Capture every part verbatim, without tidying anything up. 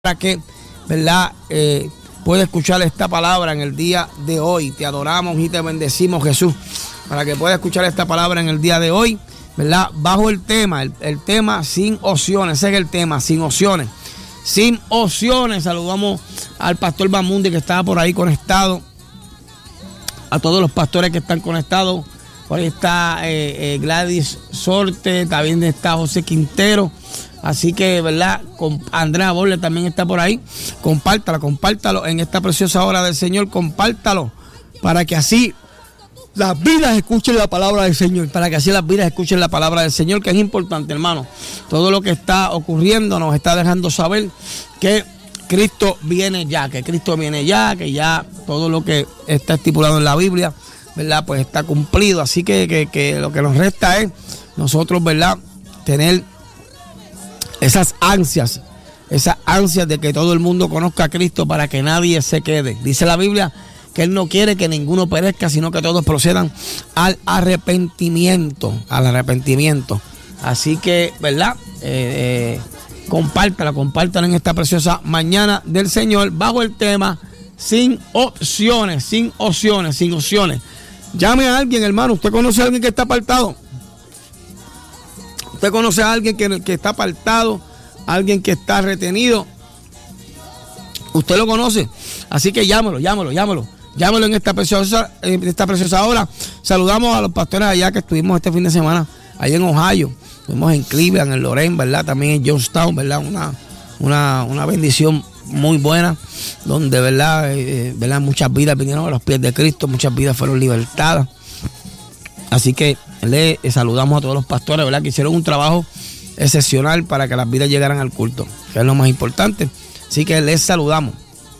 para que, ¿verdad? Eh, pueda escuchar esta palabra en el día de hoy. Te adoramos y te bendecimos, Jesús, para que pueda escuchar esta palabra en el día de hoy, ¿verdad? Bajo el tema, el, el tema sin opciones, ese es el tema, sin opciones. Sin opciones. Saludamos al pastor Bamundi que estaba por ahí conectado, a todos los pastores que están conectados. Por ahí está eh, eh, Gladys Sorte, también está José Quintero. Así que, ¿verdad? Con Andrea Borle también está por ahí. Compártalo, compártalo en esta preciosa hora del Señor. Compártalo para que así las vidas escuchen la palabra del Señor. Para que así las vidas escuchen la palabra del Señor, que es importante, hermano. Todo lo que está ocurriendo nos está dejando saber que Cristo viene ya, que Cristo viene ya, que ya todo lo que está estipulado en la Biblia, ¿verdad? Pues está cumplido. Así que, que, que lo que nos resta es nosotros, ¿verdad? Tener esas ansias, esas ansias de que todo el mundo conozca a Cristo para que nadie se quede. Dice la Biblia que Él no quiere que ninguno perezca, sino que todos procedan al arrepentimiento, al arrepentimiento. Así que, ¿verdad? Eh, eh, compártala, compártala en esta preciosa mañana del Señor, bajo el tema sin opciones, sin opciones, sin opciones. Llame a alguien, hermano. ¿Usted conoce a alguien que está apartado? ¿Usted conoce a alguien que, que está apartado? ¿Alguien que está retenido? ¿Usted lo conoce? Así que llámalo, llámalo, llámalo. Llámalo en esta preciosa, en esta preciosa hora. Saludamos a los pastores allá que estuvimos este fin de semana, allá en Ohio. Estuvimos en Cleveland, en Lorain, ¿verdad? También en Johnstown, ¿verdad? Una, una, una bendición muy buena, donde, ¿verdad? Eh, ¿verdad? Muchas vidas vinieron a los pies de Cristo, muchas vidas fueron libertadas. Así que le saludamos a todos los pastores, ¿verdad? Que hicieron un trabajo excepcional para que las vidas llegaran al culto, que es lo más importante. Así que les saludamos.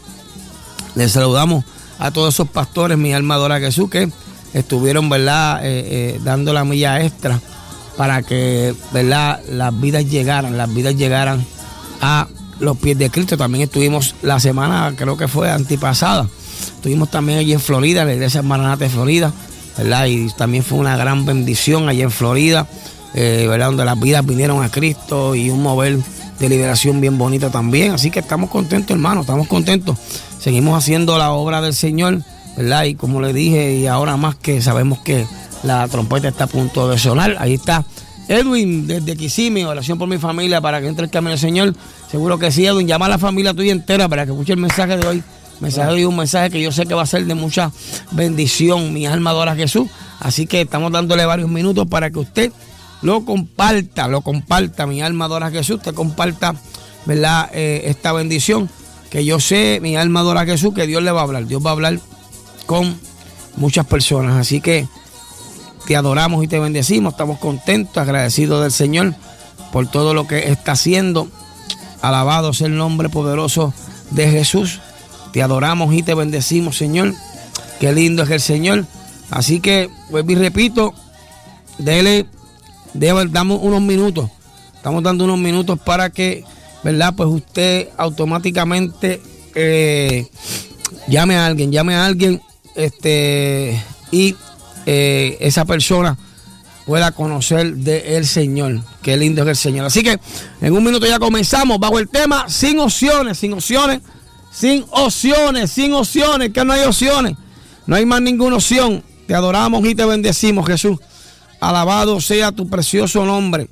Les saludamos a todos esos pastores, mi alma adora a Jesús, que estuvieron, ¿verdad? Eh, eh, dando la milla extra para que, ¿verdad? Las vidas llegaran, las vidas llegaran a los pies de Cristo. También estuvimos la semana, creo que fue antipasada, estuvimos también allí en Florida, en la iglesia Maranata de Florida, ¿verdad? Y también fue una gran bendición allá en Florida, eh, ¿verdad? Donde las vidas vinieron a Cristo y un mover de liberación bien bonito también. Así que estamos contentos, hermano, estamos contentos. Seguimos haciendo la obra del Señor, ¿verdad? Y como le dije, y ahora más que sabemos que la trompeta está a punto de sonar. Ahí está Edwin desde Kissimmee, oración por mi familia para que entre el camino del Señor. Seguro que sí, Edwin. Llama a la familia tuya entera para que escuche el mensaje de hoy. Mensaje de hoy, un mensaje que yo sé que va a ser de mucha bendición. Mi alma adora a Jesús. Así que estamos dándole varios minutos para que usted lo comparta, lo comparta. Mi alma adora a Jesús. Usted comparta, ¿verdad? Eh, esta bendición que yo sé, mi alma adora a Jesús, que Dios le va a hablar. Dios va a hablar con muchas personas. Así que te adoramos y te bendecimos. Estamos contentos, agradecidos del Señor por todo lo que está haciendo. Alabado sea el nombre poderoso de Jesús. Te adoramos y te bendecimos, Señor. Qué lindo es el Señor. Así que, vuelvo y repito, dele, dele, damos unos minutos. Estamos dando unos minutos para que, ¿verdad? Pues usted automáticamente eh, llame a alguien, llame a alguien este, y eh, esa persona pueda conocer del Señor. Qué lindo es el Señor. Así que en un minuto ya comenzamos bajo el tema sin opciones, sin opciones. Sin opciones, sin opciones, que no hay opciones. No hay más ninguna opción. Te adoramos y te bendecimos, Jesús. Alabado sea tu precioso nombre.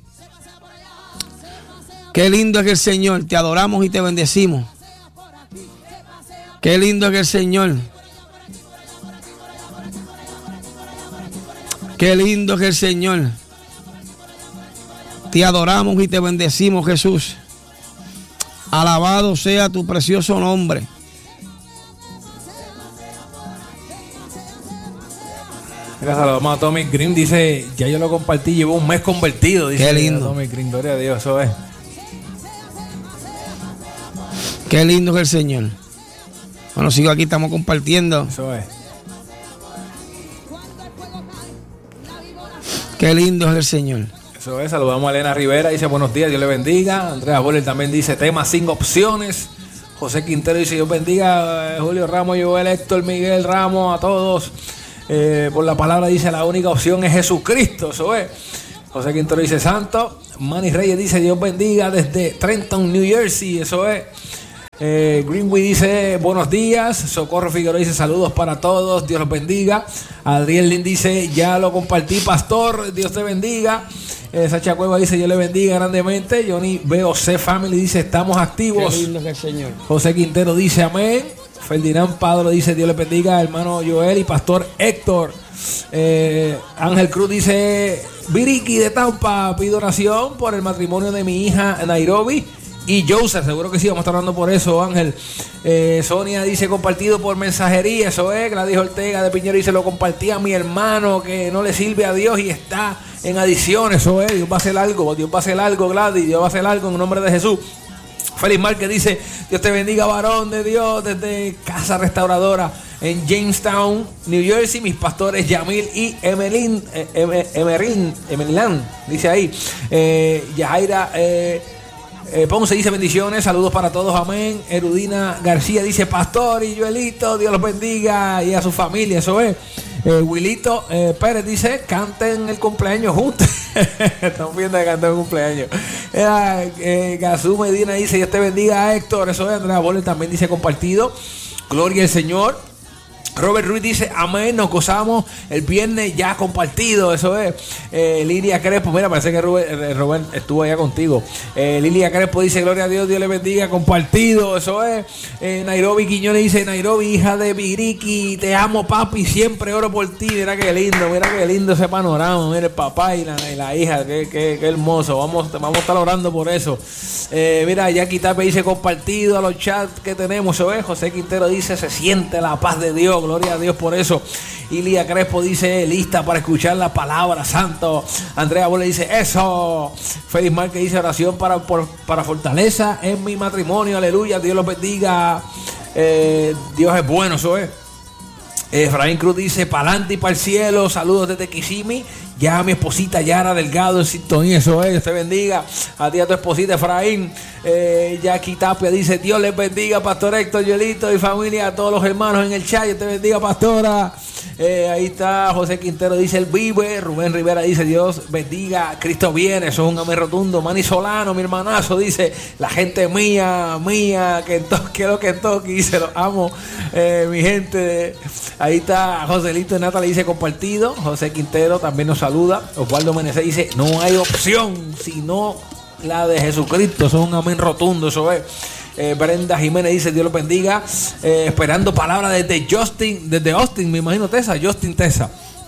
Qué lindo es el Señor. Te adoramos y te bendecimos. Qué lindo es el Señor. Qué lindo es el Señor. Te adoramos y te bendecimos, Jesús. Alabado sea tu precioso nombre. Mira, saludamos a Tommy Green. Dice, ya yo lo compartí, llevo un mes convertido. Dice, qué lindo. Tommy Green, gloria a Dios, eso es. Qué lindo es el Señor. Bueno, sigo aquí, estamos compartiendo. Eso es. Qué lindo es el Señor. Eso es, saludamos a Elena Rivera, dice buenos días, Dios le bendiga. Andrea Boller también dice tema sin opciones. José Quintero dice Dios bendiga. Julio Ramos, Joel, Héctor, Miguel Ramos, a todos. Eh, por la palabra dice la única opción es Jesucristo, eso es. José Quintero dice santo. Manny Reyes dice Dios bendiga desde Trenton, New Jersey, eso es. Eh, Greenway dice buenos días. Socorro Figueroa dice saludos para todos, Dios los bendiga. Adriel Lin dice ya lo compartí, pastor, Dios te bendiga. eh, Sacha Cueva dice yo le bendiga grandemente. Johnny B O C Family dice estamos activos. Qué lindo que el Señor. José Quintero dice amén. Ferdinand Padro dice Dios le bendiga, hermano Joel y pastor Héctor. eh, Ángel Cruz dice Viriki de Tampa, pido oración por el matrimonio de mi hija Nairobi y Joseph, seguro que sí, vamos a estar hablando por eso, Ángel. eh, Sonia dice compartido por mensajería, eso es. Gladys Ortega de Piñero dice lo compartí a mi hermano que no le sirve a Dios y está en adicción, eso es. Dios va a hacer algo, Dios va a hacer algo, Gladys, Dios va a hacer algo en nombre de Jesús. Félix Márquez dice Dios te bendiga, varón de Dios, desde Casa Restauradora en Jamestown, New Jersey. Mis pastores Yamil y Emelín eh, Emerín Emelán, dice ahí. eh, Yajaira eh, Eh, Ponce dice bendiciones, saludos para todos, amén. Erudina García dice pastor y Joelito, Dios los bendiga y a su familia, eso es. eh, Wilito eh, Pérez dice canten el cumpleaños juntos. Estamos viendo que canten el cumpleaños. eh, eh, Gazú Medina dice Dios te bendiga a Héctor, eso es. Andrea Boller también dice compartido, gloria al Señor. Robert Ruiz dice amén, nos gozamos el viernes ya compartido, eso es. eh, Lilia Crespo, mira, parece que Robert, eh, Robert estuvo allá contigo. eh, Lilia Crespo dice gloria a Dios, Dios le bendiga, compartido, eso es. eh, Nairobi Quiñones dice Nairobi, hija de Viriki, te amo papi, siempre oro por ti. Mira qué lindo, mira qué lindo ese panorama, mira el papá y la, y la hija, qué, qué, qué hermoso, vamos, vamos a estar orando por eso. eh, mira, Jackie Tape dice compartido a los chats que tenemos, eso es. José Quintero dice se siente la paz de Dios, gloria a Dios por eso. Ilia Crespo dice lista para escuchar la palabra, santo. Andrea Bolle dice eso. Félix Márquez dice oración para, por, para fortaleza en mi matrimonio, aleluya, Dios los bendiga. eh, Dios es bueno, eso es. Efraín Cruz dice pa'lante y para el cielo, saludos desde Kissimmee. Ya a mi esposita Yara Delgado en sintonía, eso es, Dios te bendiga. A ti a tu esposita Efraín. eh, Jackie Tapia dice Dios les bendiga, pastor Héctor, Yolito y familia, a todos los hermanos en el chat, Dios te bendiga, pastora. eh, ahí está José Quintero dice él vive. Rubén Rivera dice Dios bendiga, Cristo viene, eso es un amén rotundo. Manny Solano, mi hermanazo, dice la gente mía, mía, que toque lo que toque, dice los amo, eh, mi gente. Ahí está Joselito Nata, le dice compartido. José Quintero también nos saluda. Osvaldo Menezes dice no hay opción sino la de Jesucristo, eso es un amén rotundo, eso es. eh, Brenda Jiménez dice Dios los bendiga, eh, esperando palabras desde Justin, desde Austin, me imagino Tesa, Justin Tesa.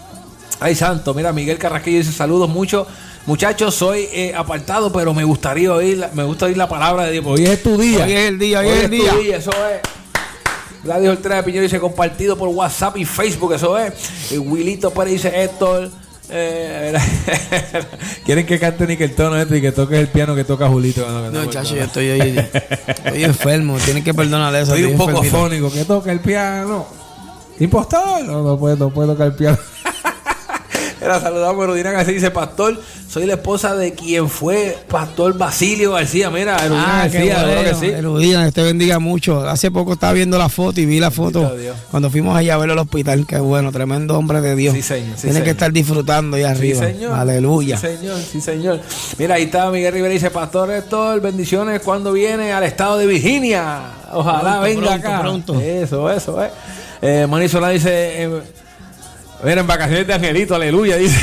Ay santo, mira Miguel Carrasquillo dice saludos mucho muchachos, soy eh, apartado pero me gustaría oír me gusta oír la palabra de Dios. Hoy es tu día, hoy es el día, hoy, hoy es el día. Tu día, eso es. Gladys Ortega de Piñero dice compartido por WhatsApp y Facebook, eso es. eh, Wilito Pérez dice Héctor, Eh, quieren que cante Nickelton esto y que toque el piano que toca Julito. No, no, no chacho, yo estoy, hoy, estoy enfermo. Tienen que perdonar eso. Estoy un poco enfermito. Fónico, que toque el piano. Impostor. No, no puede, no puede tocar el piano. Era saludado por Erudina García, dice pastor, soy la esposa de quien fue pastor Basilio García. Mira, Erudina ah, García, bueno, que sí. Erudina, Dios te bendiga mucho. Hace poco estaba viendo la foto y vi la foto cuando fuimos allá a verlo al hospital. Qué bueno, tremendo hombre de Dios. Sí, señor. Sí, Tiene señor. que estar disfrutando ahí arriba. Sí, señor. Aleluya. Sí, señor, sí, señor. Mira, ahí está Miguel Rivera, dice pastor Héctor, bendiciones cuando viene al estado de Virginia. Ojalá pronto, venga pronto, acá. Pronto. Eso, eso, eh. eh Manny Solá dice... Eh, Mira, en vacaciones de Angelito, aleluya, dice.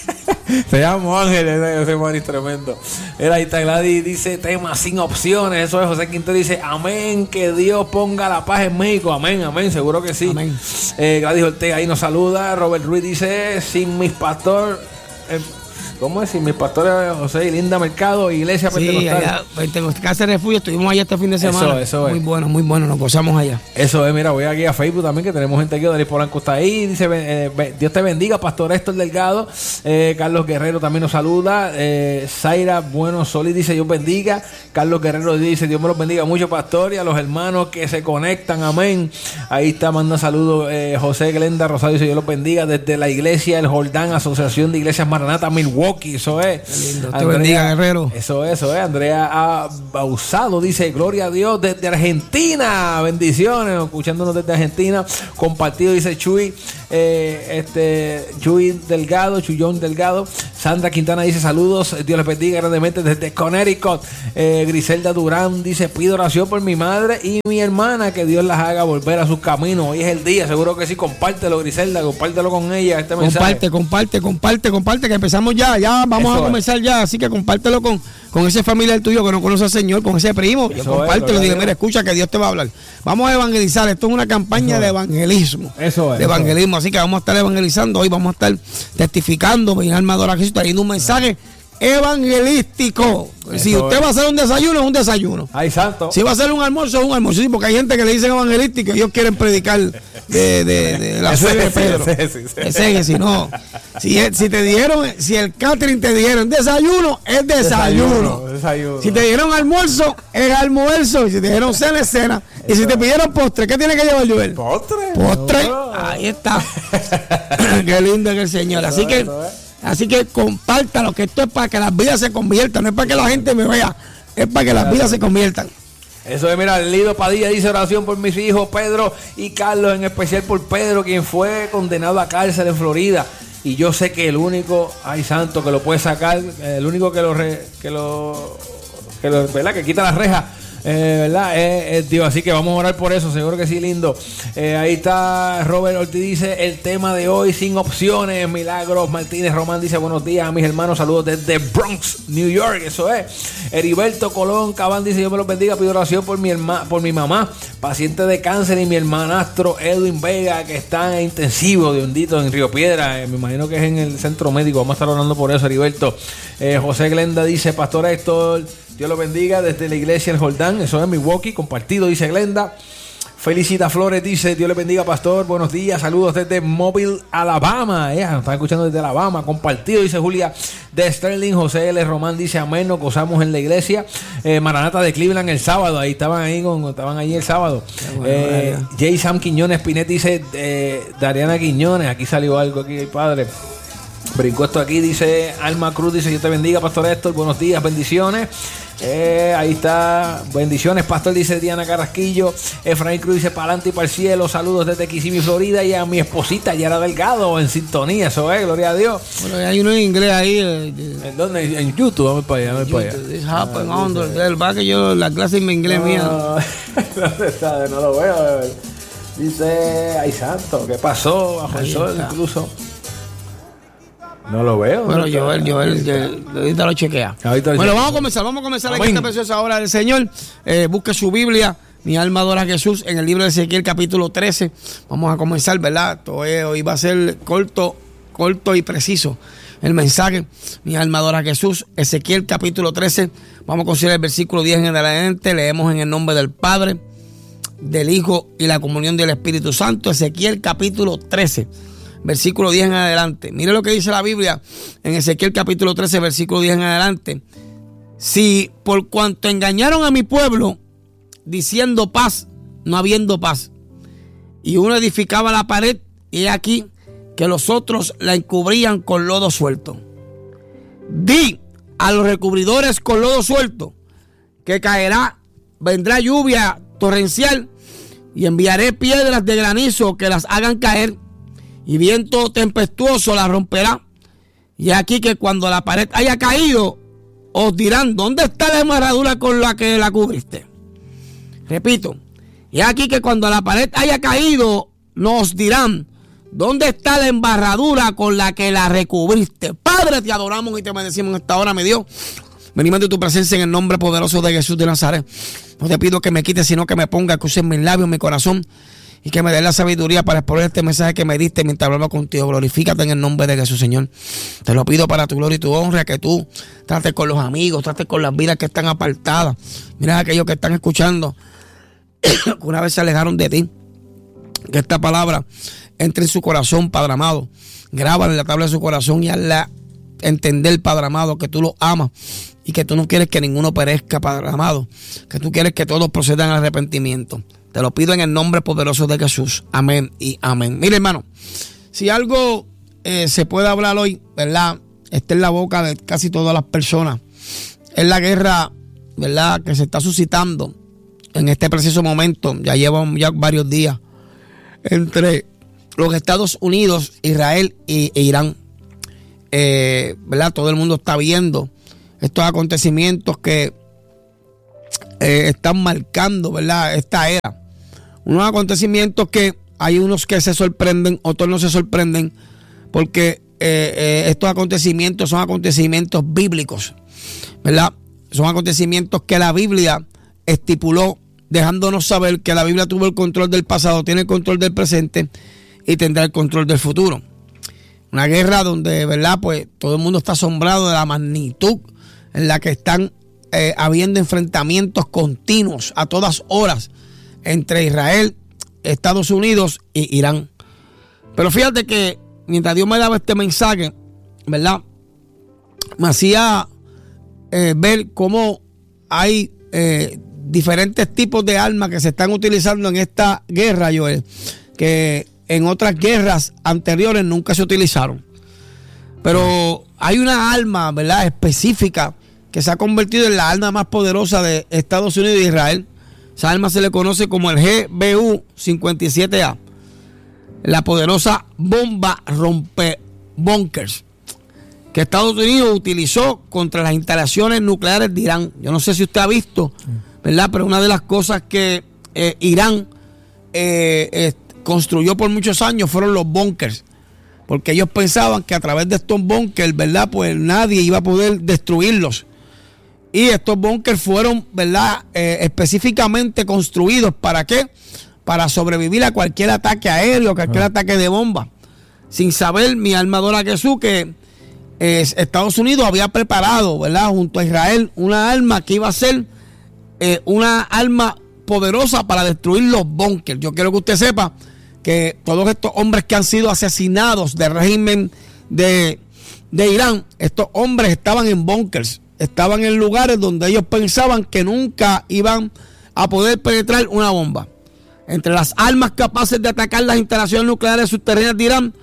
Se llama Ángel, ese man es tremendo. Mira, ahí está Gladys, dice tema sin opciones. Eso es. José Quintero dice amén, que Dios ponga la paz en México. Amén, amén, seguro que sí. Amén. Eh, Gladys Ortega ahí nos saluda. Robert Ruiz dice sin mis pastores. Eh, ¿Cómo es? Sin mis pastores José y Linda Mercado, Iglesia Pentecostal. Sí, allá, Casa de Refugio, estuvimos allá este fin de semana. Eso, eso muy es. bueno, muy bueno, nos gozamos allá. Eso es, mira, voy aquí a Facebook también, que tenemos gente aquí, Darío Polanco está ahí, dice, eh, Dios te bendiga, Pastor Héctor Delgado, eh, Carlos Guerrero también nos saluda, eh, Zaira Bueno Solís dice, Dios bendiga, Carlos Guerrero dice, Dios me los bendiga mucho, Pastor, y a los hermanos que se conectan, amén. Ahí está, manda saludos, eh, José Glenda Rosario dice, Dios los bendiga, desde la iglesia El Jordán, Asociación de Iglesias Maranata, Milwaukee, eso es. Qué lindo. Andrea, te bendiga, Guerrero. Eso, eso es. Andrea Bausado dice, gloria a Dios desde Argentina. Bendiciones, escuchándonos desde Argentina. Compartido, dice Chuy, eh, este, Chuy Delgado, Chuyón Delgado. Sandra Quintana dice saludos, Dios les bendiga grandemente desde Connecticut. Eh, Griselda Durán dice pido oración por mi madre y mi hermana, que Dios las haga volver a sus caminos. Hoy es el día, seguro que sí, compártelo Griselda, compártelo con ella este mensaje. Comparte, comparte, comparte, comparte, que empezamos ya, ya vamos Eso a comenzar es. ya, así que compártelo con, con ese familiar tuyo que no conoce al Señor, con ese primo, Eso compártelo, es, dile, mira, escucha que Dios te va a hablar. Vamos a evangelizar, esto es una campaña Eso de evangelismo. Eso es. De evangelismo, así que vamos a estar evangelizando, hoy vamos a estar testificando, mi alma adora a Jesús, trayendo un mensaje evangelístico. Eso si usted es. va a hacer un desayuno, es un desayuno. Ay, santo. Si va a hacer un almuerzo, es un almuerzo. Sí, porque hay gente que le dicen evangelístico y ellos quieren predicar de, de, de la fe de Pedro. Ese que si no. Si, si te dijeron, si el catering te dijeron desayuno, es desayuno. desayuno, desayuno. Si te dieron almuerzo, es almuerzo. Y si te dijeron cena, es cena. Y si te pidieron postre, ¿qué tiene que llevar Joel? Postre. Postre. No. Ahí está. Qué lindo que el Señor. Así que. Así que compártalo, que esto es para que las vidas se conviertan, no es para que la gente me vea, es para que las vidas se conviertan. Eso es, mira, Lido Padilla dice oración por mis hijos Pedro y Carlos, en especial por Pedro, quien fue condenado a cárcel en Florida. Y yo sé que el único, ay santo, que lo puede sacar, el único que lo, re, que lo, que lo, ¿verdad? Que quita la reja. Eh, ¿verdad? Eh, eh, Dios, así que vamos a orar por eso, seguro que sí, lindo. Eh, ahí está Robert Ortiz, dice el tema de hoy sin opciones. Milagros Martínez Román dice buenos días a mis hermanos, saludos desde Bronx, New York, eso es. Heriberto Colón Cabán dice Dios me los bendiga, pido oración por mi herma, por mi mamá, paciente de cáncer, y mi hermanastro Edwin Vega, que está en intensivo de hundito en Río Piedra, eh, me imagino que es en el centro médico, vamos a estar orando por eso, Heriberto. eh, José Glenda dice pastor Héctor, Dios lo bendiga desde la iglesia El Jordán, eso es Milwaukee, compartido, dice Glenda. Felicita Flores dice, Dios le bendiga pastor, buenos días, saludos desde Mobile, Alabama, eh, nos están escuchando desde Alabama, compartido, dice Julia de Sterling. José L. Román dice amén, nos gozamos en la iglesia. eh, Maranata de Cleveland el sábado, ahí estaban ahí con, estaban ahí el sábado. Bueno, eh, J. Sam Quiñones Pinet dice eh, Dariana Quiñones, aquí salió algo aquí el padre. Brincó esto aquí, dice Alma Cruz, dice Dios te bendiga pastor Héctor, buenos días, bendiciones. Eh, ahí está, bendiciones pastor, dice Diana Carrasquillo. Efraín Cruz dice para adelante y para el cielo, saludos desde Kissimmee, Florida, y a mi esposita Yara Delgado en sintonía, eso es, gloria a Dios. Bueno, hay uno en inglés ahí. Eh, ¿En dónde? En YouTube, vamos para allá, vamos para allá. El va que yo, la clase en inglés no, mía. ¿Dónde está? No lo veo. Dice, ay santo, ¿qué pasó? Bajo el sol incluso. No lo veo. Bueno, Joel, Joel, Joel, ahorita lo chequea. Ahorita bueno, vamos a comenzar, vamos a comenzar en esta preciosa hora del Señor. Eh, busque su Biblia, mi alma adora a Jesús, en el libro de Ezequiel capítulo trece. Vamos a comenzar, ¿verdad? Esto es, hoy va a ser corto, corto y preciso el mensaje. Mi alma adora a Jesús, Ezequiel capítulo trece. Vamos a considerar el versículo diez en adelante. Leemos en el nombre del Padre, del Hijo y la comunión del Espíritu Santo. Ezequiel capítulo trece. Versículo diez en adelante. Mire lo que dice la Biblia en Ezequiel capítulo trece, versículo diez en adelante. Si por cuanto engañaron a mi pueblo, diciendo paz, no habiendo paz, y uno edificaba la pared, y aquí que los otros la encubrían con lodo suelto. Di a los recubridores con lodo suelto que caerá, vendrá lluvia torrencial, y enviaré piedras de granizo que las hagan caer, y viento tempestuoso la romperá. Y aquí que cuando la pared haya caído, os dirán, ¿dónde está la embarradura con la que la cubriste? Repito, y aquí que cuando la pared haya caído, nos dirán, ¿dónde está la embarradura con la que la recubriste? Padre, te adoramos y te bendecimos en esta hora, mi Dios. Venimos de tu presencia en el nombre poderoso de Jesús de Nazaret. No te pido que me quites, sino que me ponga, que uses mis labios, mi corazón, y que me dé la sabiduría para exponer este mensaje que me diste mientras hablaba contigo. Glorifícate en el nombre de Jesús, Señor. Te lo pido para tu gloria y tu honra, que tú trates con los amigos, trates con las vidas que están apartadas. Mira a aquellos que están escuchando, que una vez se alejaron de ti. Que esta palabra entre en su corazón, Padre amado. Grábala en la tabla de su corazón y hazla entender, Padre amado, que tú los amas y que tú no quieres que ninguno perezca, Padre amado. Que tú quieres que todos procedan al arrepentimiento. Te lo pido en el nombre poderoso de Jesús. Amén y amén. Mire, hermano, si algo eh, se puede hablar hoy, ¿verdad? Está en la boca de casi todas las personas. Es la guerra, ¿verdad?, que se está suscitando en este preciso momento. Ya llevan ya varios días entre los Estados Unidos, Israel e, e Irán. eh, ¿verdad? Todo el mundo está viendo estos acontecimientos que eh, están marcando, ¿verdad?, esta era. Unos acontecimientos que hay unos que se sorprenden, otros no se sorprenden, porque eh, eh, estos acontecimientos son acontecimientos bíblicos, ¿verdad? Son acontecimientos que la Biblia estipuló, dejándonos saber que la Biblia tuvo el control del pasado, tiene el control del presente y tendrá el control del futuro. Una guerra donde, ¿verdad?, pues todo el mundo está asombrado de la magnitud en la que están eh, habiendo enfrentamientos continuos a todas horas entre Israel, Estados Unidos y Irán. Pero fíjate que mientras Dios me daba este mensaje, ¿verdad?, me hacía eh, ver cómo hay eh, diferentes tipos de armas que se están utilizando en esta guerra, Joel, que en otras guerras anteriores nunca se utilizaron. Pero hay una arma, ¿verdad?, específica que se ha convertido en la arma más poderosa de Estados Unidos e Israel. Esa arma se le conoce como el G B U cincuenta y siete A, la poderosa bomba rompebúnkers que Estados Unidos utilizó contra las instalaciones nucleares de Irán. Yo no sé si usted ha visto, ¿verdad?, pero una de las cosas que eh, Irán eh, eh, construyó por muchos años fueron los búnkers, porque ellos pensaban que a través de estos búnkers, ¿verdad?, pues nadie iba a poder destruirlos. Y estos búnkers fueron, ¿verdad?, eh, específicamente construidos ¿para qué? Para sobrevivir a cualquier ataque aéreo, cualquier ah. ataque de bomba. Sin saber mi alma adora Jesús que eh, Estados Unidos había preparado, ¿verdad?, junto a Israel, una arma que iba a ser eh, una arma poderosa para destruir los búnkers. Yo quiero que usted sepa que todos estos hombres que han sido asesinados del régimen de, de Irán, estos hombres estaban en búnkers. Estaban en lugares donde ellos pensaban que nunca iban a poder penetrar una bomba. Entre las armas capaces de atacar las instalaciones nucleares subterráneas de Irán,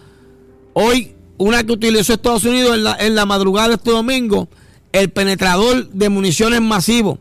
hoy una que utilizó Estados Unidos en la, en la madrugada de este domingo, el penetrador de municiones masivo,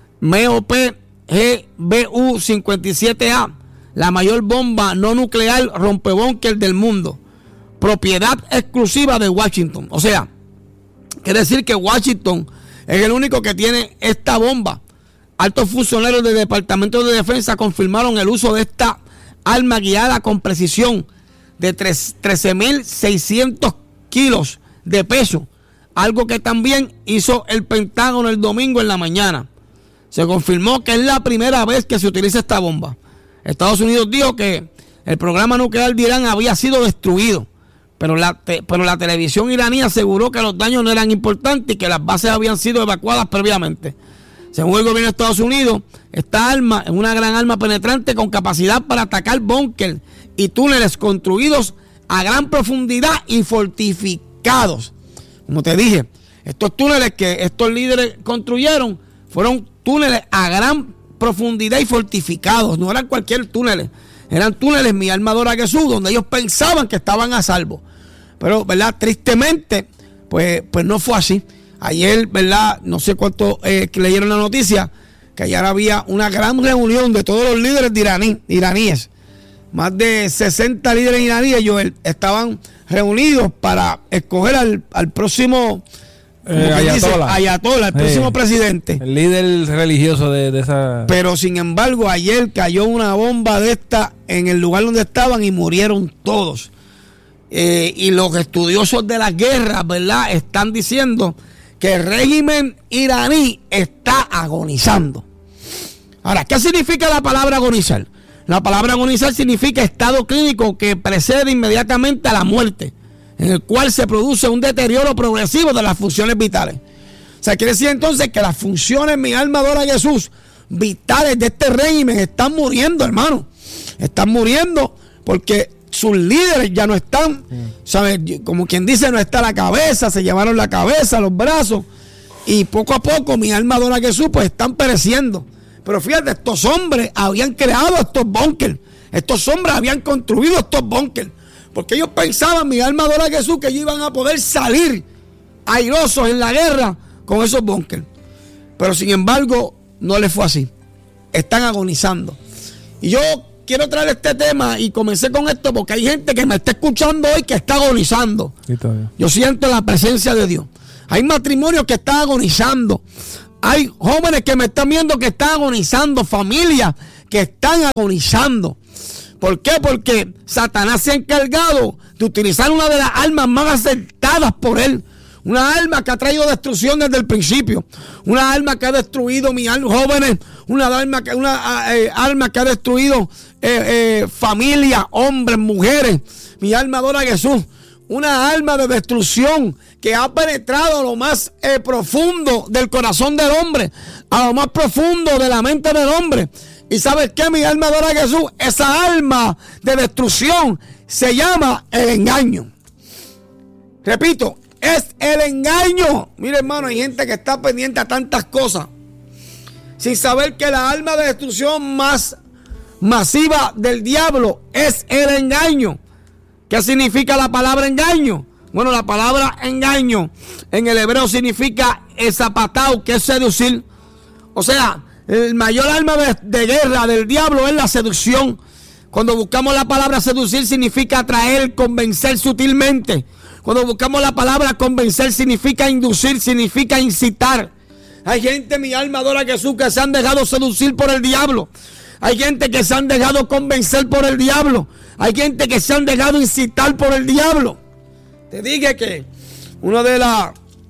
M O P G B U cincuenta y siete A, la mayor bomba no nuclear rompebúnker del mundo, propiedad exclusiva de Washington. O sea, quiere decir que Washington es el único que tiene esta bomba. Altos funcionarios del Departamento de Defensa confirmaron el uso de esta arma guiada con precisión de trece mil seiscientos kilos de peso, algo que también hizo el Pentágono el domingo en la mañana. Se confirmó que es la primera vez que se utiliza esta bomba. Estados Unidos dijo que el programa nuclear de Irán había sido destruido, Pero la, te, pero la televisión iraní aseguró que los daños no eran importantes y que las bases habían sido evacuadas previamente. Según el gobierno de Estados Unidos, esta arma es una gran arma penetrante con capacidad para atacar búnker y túneles construidos a gran profundidad y fortificados. Como te dije, estos túneles que estos líderes construyeron fueron túneles a gran profundidad y fortificados. No eran cualquier túneles. Eran túneles, mi alma adora Jesús, donde ellos pensaban que estaban a salvo. Pero, ¿verdad? Tristemente, pues, pues no fue así. Ayer, ¿verdad? No sé cuánto eh, que leyeron la noticia, que ayer había una gran reunión de todos los líderes de iraní, iraníes. Más de sesenta líderes iraníes, Joel, estaban reunidos para escoger al, al próximo eh, ayatola, ayatola, el próximo eh, presidente. El líder religioso de, de esa... Pero, sin embargo, ayer cayó una bomba de esta en el lugar donde estaban y murieron todos. Eh, y los estudiosos de las guerras, ¿verdad?, están diciendo que el régimen iraní está agonizando. Ahora, ¿qué significa la palabra agonizar? La palabra agonizar significa estado clínico que precede inmediatamente a la muerte, en el cual se produce un deterioro progresivo de las funciones vitales. O sea, quiere decir entonces que las funciones, mi alma adora a Jesús, vitales de este régimen están muriendo, hermano. Están muriendo porque sus líderes ya no están, ¿sabes? Como quien dice, no está la cabeza, se llevaron la cabeza, los brazos, y poco a poco, mi alma adora a Jesús, pues están pereciendo. Pero fíjate, estos hombres habían creado estos búnkers, estos hombres habían construido estos búnkers, porque ellos pensaban, mi alma adora a Jesús, que ellos iban a poder salir airosos en la guerra con esos búnkers. Pero sin embargo, no les fue así. Están agonizando. Y yo quiero traer este tema y comencé con esto porque hay gente que me está escuchando hoy que está agonizando. Yo siento la presencia de Dios. Hay matrimonios que están agonizando. Hay jóvenes que me están viendo que están agonizando. Familias que están agonizando. ¿Por qué? Porque Satanás se ha encargado de utilizar una de las armas más acertadas por él. Una arma que ha traído destrucción desde el principio. Una arma que ha destruido mis jóvenes. Una arma que, una, eh, arma que ha destruido eh, eh, familias, hombres, mujeres. Mi alma adora a Jesús. Una arma de destrucción que ha penetrado a lo más eh, profundo del corazón del hombre. A lo más profundo de la mente del hombre. ¿Y sabes qué? Mi alma adora a Jesús. Esa arma de destrucción se llama el engaño. Repito, es el engaño. Mire, hermano, hay gente que está pendiente a tantas cosas sin saber que la arma de destrucción más masiva del diablo es el engaño. ¿Qué significa la palabra engaño? Bueno, la palabra engaño en el hebreo significa zapatao, que es seducir. O sea, el mayor arma de, de guerra del diablo es la seducción. Cuando buscamos la palabra seducir significa atraer, convencer sutilmente. Cuando buscamos la palabra convencer significa inducir, significa incitar. Hay gente, mi alma adora a Jesús, que se han dejado seducir por el diablo. Hay gente que se han dejado convencer por el diablo. Hay gente que se han dejado incitar por el diablo. Te dije que uno de los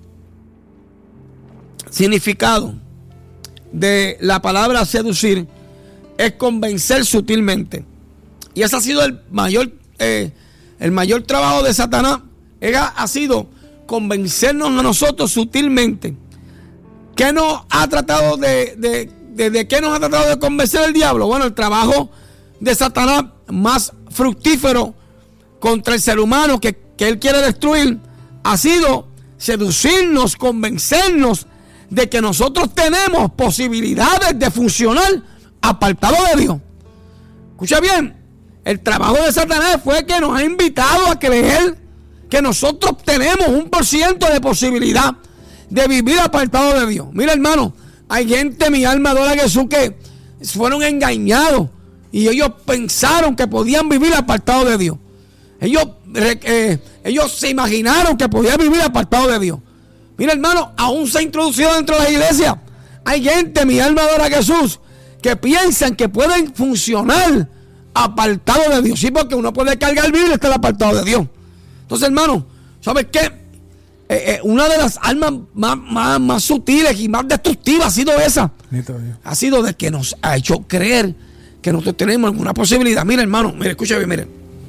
significados de la palabra seducir es convencer sutilmente. Y ese ha sido el mayor, eh, el mayor trabajo de Satanás. Ella ha sido convencernos a nosotros sutilmente. ¿Qué nos ha tratado de, de, de, de qué nos ha tratado de convencer el diablo? Bueno, el trabajo de Satanás más fructífero contra el ser humano que, que él quiere destruir ha sido seducirnos, convencernos de que nosotros tenemos posibilidades de funcionar apartado de Dios. Escucha bien, el trabajo de Satanás fue que nos ha invitado a creer que nosotros tenemos un por ciento de posibilidad de vivir apartado de Dios. Mira, hermano, hay gente, mi alma adora a Jesús, que fueron engañados y ellos pensaron que podían vivir apartado de Dios. Ellos, eh, ellos se imaginaron que podían vivir apartado de Dios. Mira, hermano, aún se ha introducido dentro de la iglesia. Hay gente, mi alma adora a Jesús, que piensan que pueden funcionar apartado de Dios. Sí, porque uno puede cargar Biblia y estar apartado de Dios. Entonces, hermano, ¿sabes qué? Eh, eh, una de las armas más, más, más sutiles y más destructivas ha sido esa. Ha sido de que nos ha hecho creer que nosotros tenemos alguna posibilidad. Mira, hermano, mire, escúchame, mire.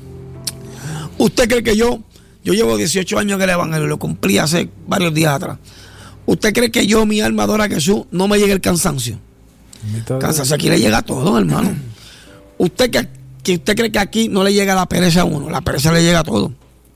¿Usted cree que yo, yo llevo dieciocho años en el evangelio, lo cumplí hace varios días atrás? ¿Usted cree que yo, mi alma adora a Jesús, no me llegue el cansancio? Cansancio aquí le llega a todo, hermano. ¿Usted, que, que ¿Usted cree que aquí no le llega la pereza a uno? La pereza le llega a todo.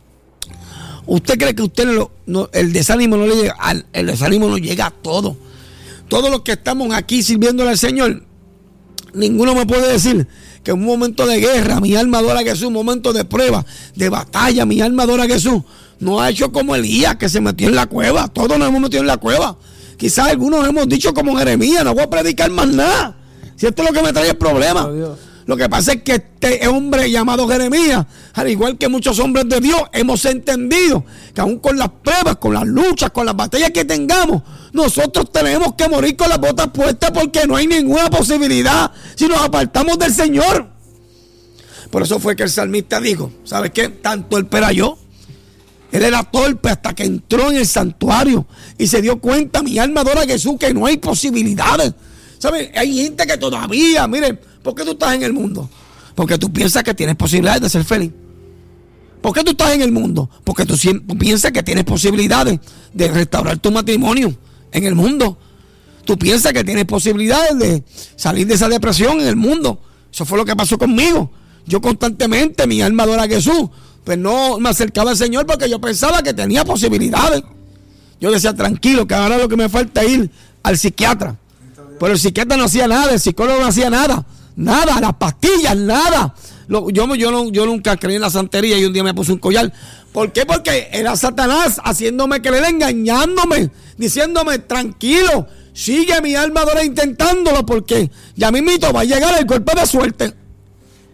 ¿Usted cree que usted no, no, el desánimo no le llega? Al, el desánimo nos llega a todo. Todos los que estamos aquí sirviéndole al Señor, ninguno me puede decir que en un momento de guerra, mi alma adora a Jesús, un momento de prueba, de batalla, mi alma adora a Jesús, no ha hecho como Elías, que se metió en la cueva. Todos nos hemos metido en la cueva. Quizás algunos hemos dicho como Jeremías, no voy a predicar más nada. Si esto es lo que me trae el problema. Oh, lo que pasa es que este hombre llamado Jeremías, al igual que muchos hombres de Dios, hemos entendido que aún con las pruebas, con las luchas, con las batallas que tengamos, nosotros tenemos que morir con las botas puestas, porque no hay ninguna posibilidad si nos apartamos del Señor. Por eso fue que el salmista dijo, ¿sabes qué? Tanto él perayó. Él era torpe hasta que entró en el santuario y se dio cuenta, mi alma adora a Jesús, que no hay posibilidades. ¿Sabes? Hay gente que todavía, miren, ¿por qué tú estás en el mundo? Porque tú piensas que tienes posibilidades de ser feliz. ¿Por qué tú estás en el mundo? Porque tú piensas que tienes posibilidades de restaurar tu matrimonio en el mundo. Tú piensas que tienes posibilidades de salir de esa depresión en el mundo. Eso fue lo que pasó conmigo. Yo constantemente, mi alma adora a Jesús, pues no me acercaba al Señor porque yo pensaba que tenía posibilidades. Yo decía, tranquilo, que ahora lo que me falta es ir al psiquiatra. Pero el psiquiatra no hacía nada, el psicólogo no hacía nada. Nada, las pastillas, nada. Lo, yo, yo, no, yo nunca creí en la santería y un día me puse un collar. ¿Por qué? Porque era Satanás haciéndome creer, engañándome, diciéndome, tranquilo, sigue mi alma adora intentándolo, porque ya mismito va a llegar el golpe de suerte.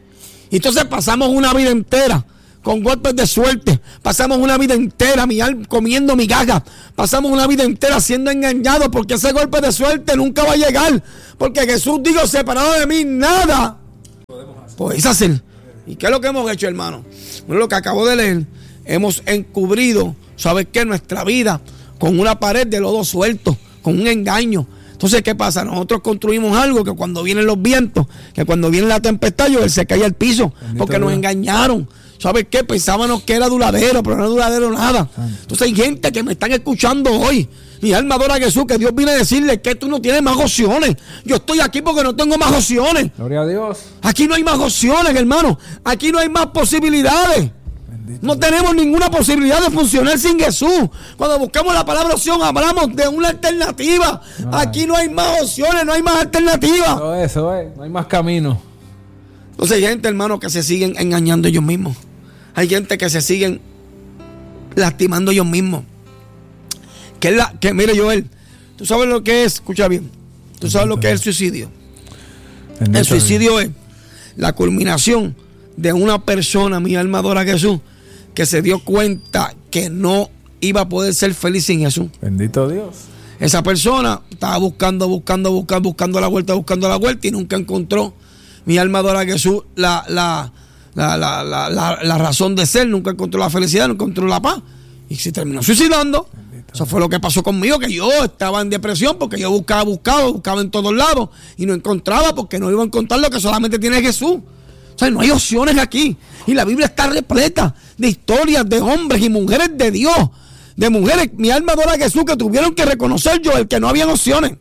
Y entonces pasamos una vida entera con golpes de suerte. Pasamos una vida entera mi alma, comiendo migajas. Pasamos una vida entera siendo engañados, porque ese golpe de suerte nunca va a llegar. Porque Jesús dijo, separado de mí, nada podéis hacer. ¿Y qué es lo que hemos hecho, hermano? Bueno, lo que acabo de leer, hemos encubrido, ¿sabes qué? Nuestra vida con una pared de lodo suelto, con un engaño. Entonces, ¿qué pasa? Nosotros construimos algo que cuando vienen los vientos, que cuando viene la tempestad, él se cae al piso, bendito porque Dios. Nos engañaron. ¿Sabes qué? Pensábamos que era duradero, pero no es duradero nada. Entonces hay gente que me están escuchando hoy. Mi alma adora a Jesús, que Dios viene a decirle que tú no tienes más opciones. Yo estoy aquí porque no tengo más opciones. Gloria a Dios. Aquí no hay más opciones, hermano. Aquí no hay más posibilidades. Bendito no Dios. Tenemos ninguna posibilidad de funcionar sin Jesús. Cuando buscamos la palabra opción, hablamos de una alternativa. No aquí no hay más opciones, no hay más alternativas. Eso es, eso es. No hay más camino. Entonces hay gente, hermano, que se siguen engañando ellos mismos. Hay gente que se siguen lastimando ellos mismos. Que, es la, que mire, Joel, tú sabes lo que es, escucha bien, tú sabes lo que es el suicidio. Bendito el suicidio Dios. Es la culminación de una persona, mi alma adora a Jesús, que se dio cuenta que no iba a poder ser feliz sin Jesús. Bendito Dios. Esa persona estaba buscando, buscando, buscando, buscando la vuelta, buscando la vuelta y nunca encontró, mi alma adora a Jesús, la, la, la, la, la, la, la razón de ser, nunca encontró la felicidad, no encontró la paz y se terminó suicidando. Eso fue lo que pasó conmigo, que yo estaba en depresión porque yo buscaba, buscaba, buscaba en todos lados y no encontraba, porque no iba a encontrar lo que solamente tiene Jesús. O sea, no hay opciones aquí. Y la Biblia está repleta de historias de hombres y mujeres de Dios, de mujeres, mi alma adora a Jesús, que tuvieron que reconocer yo el que no había opciones.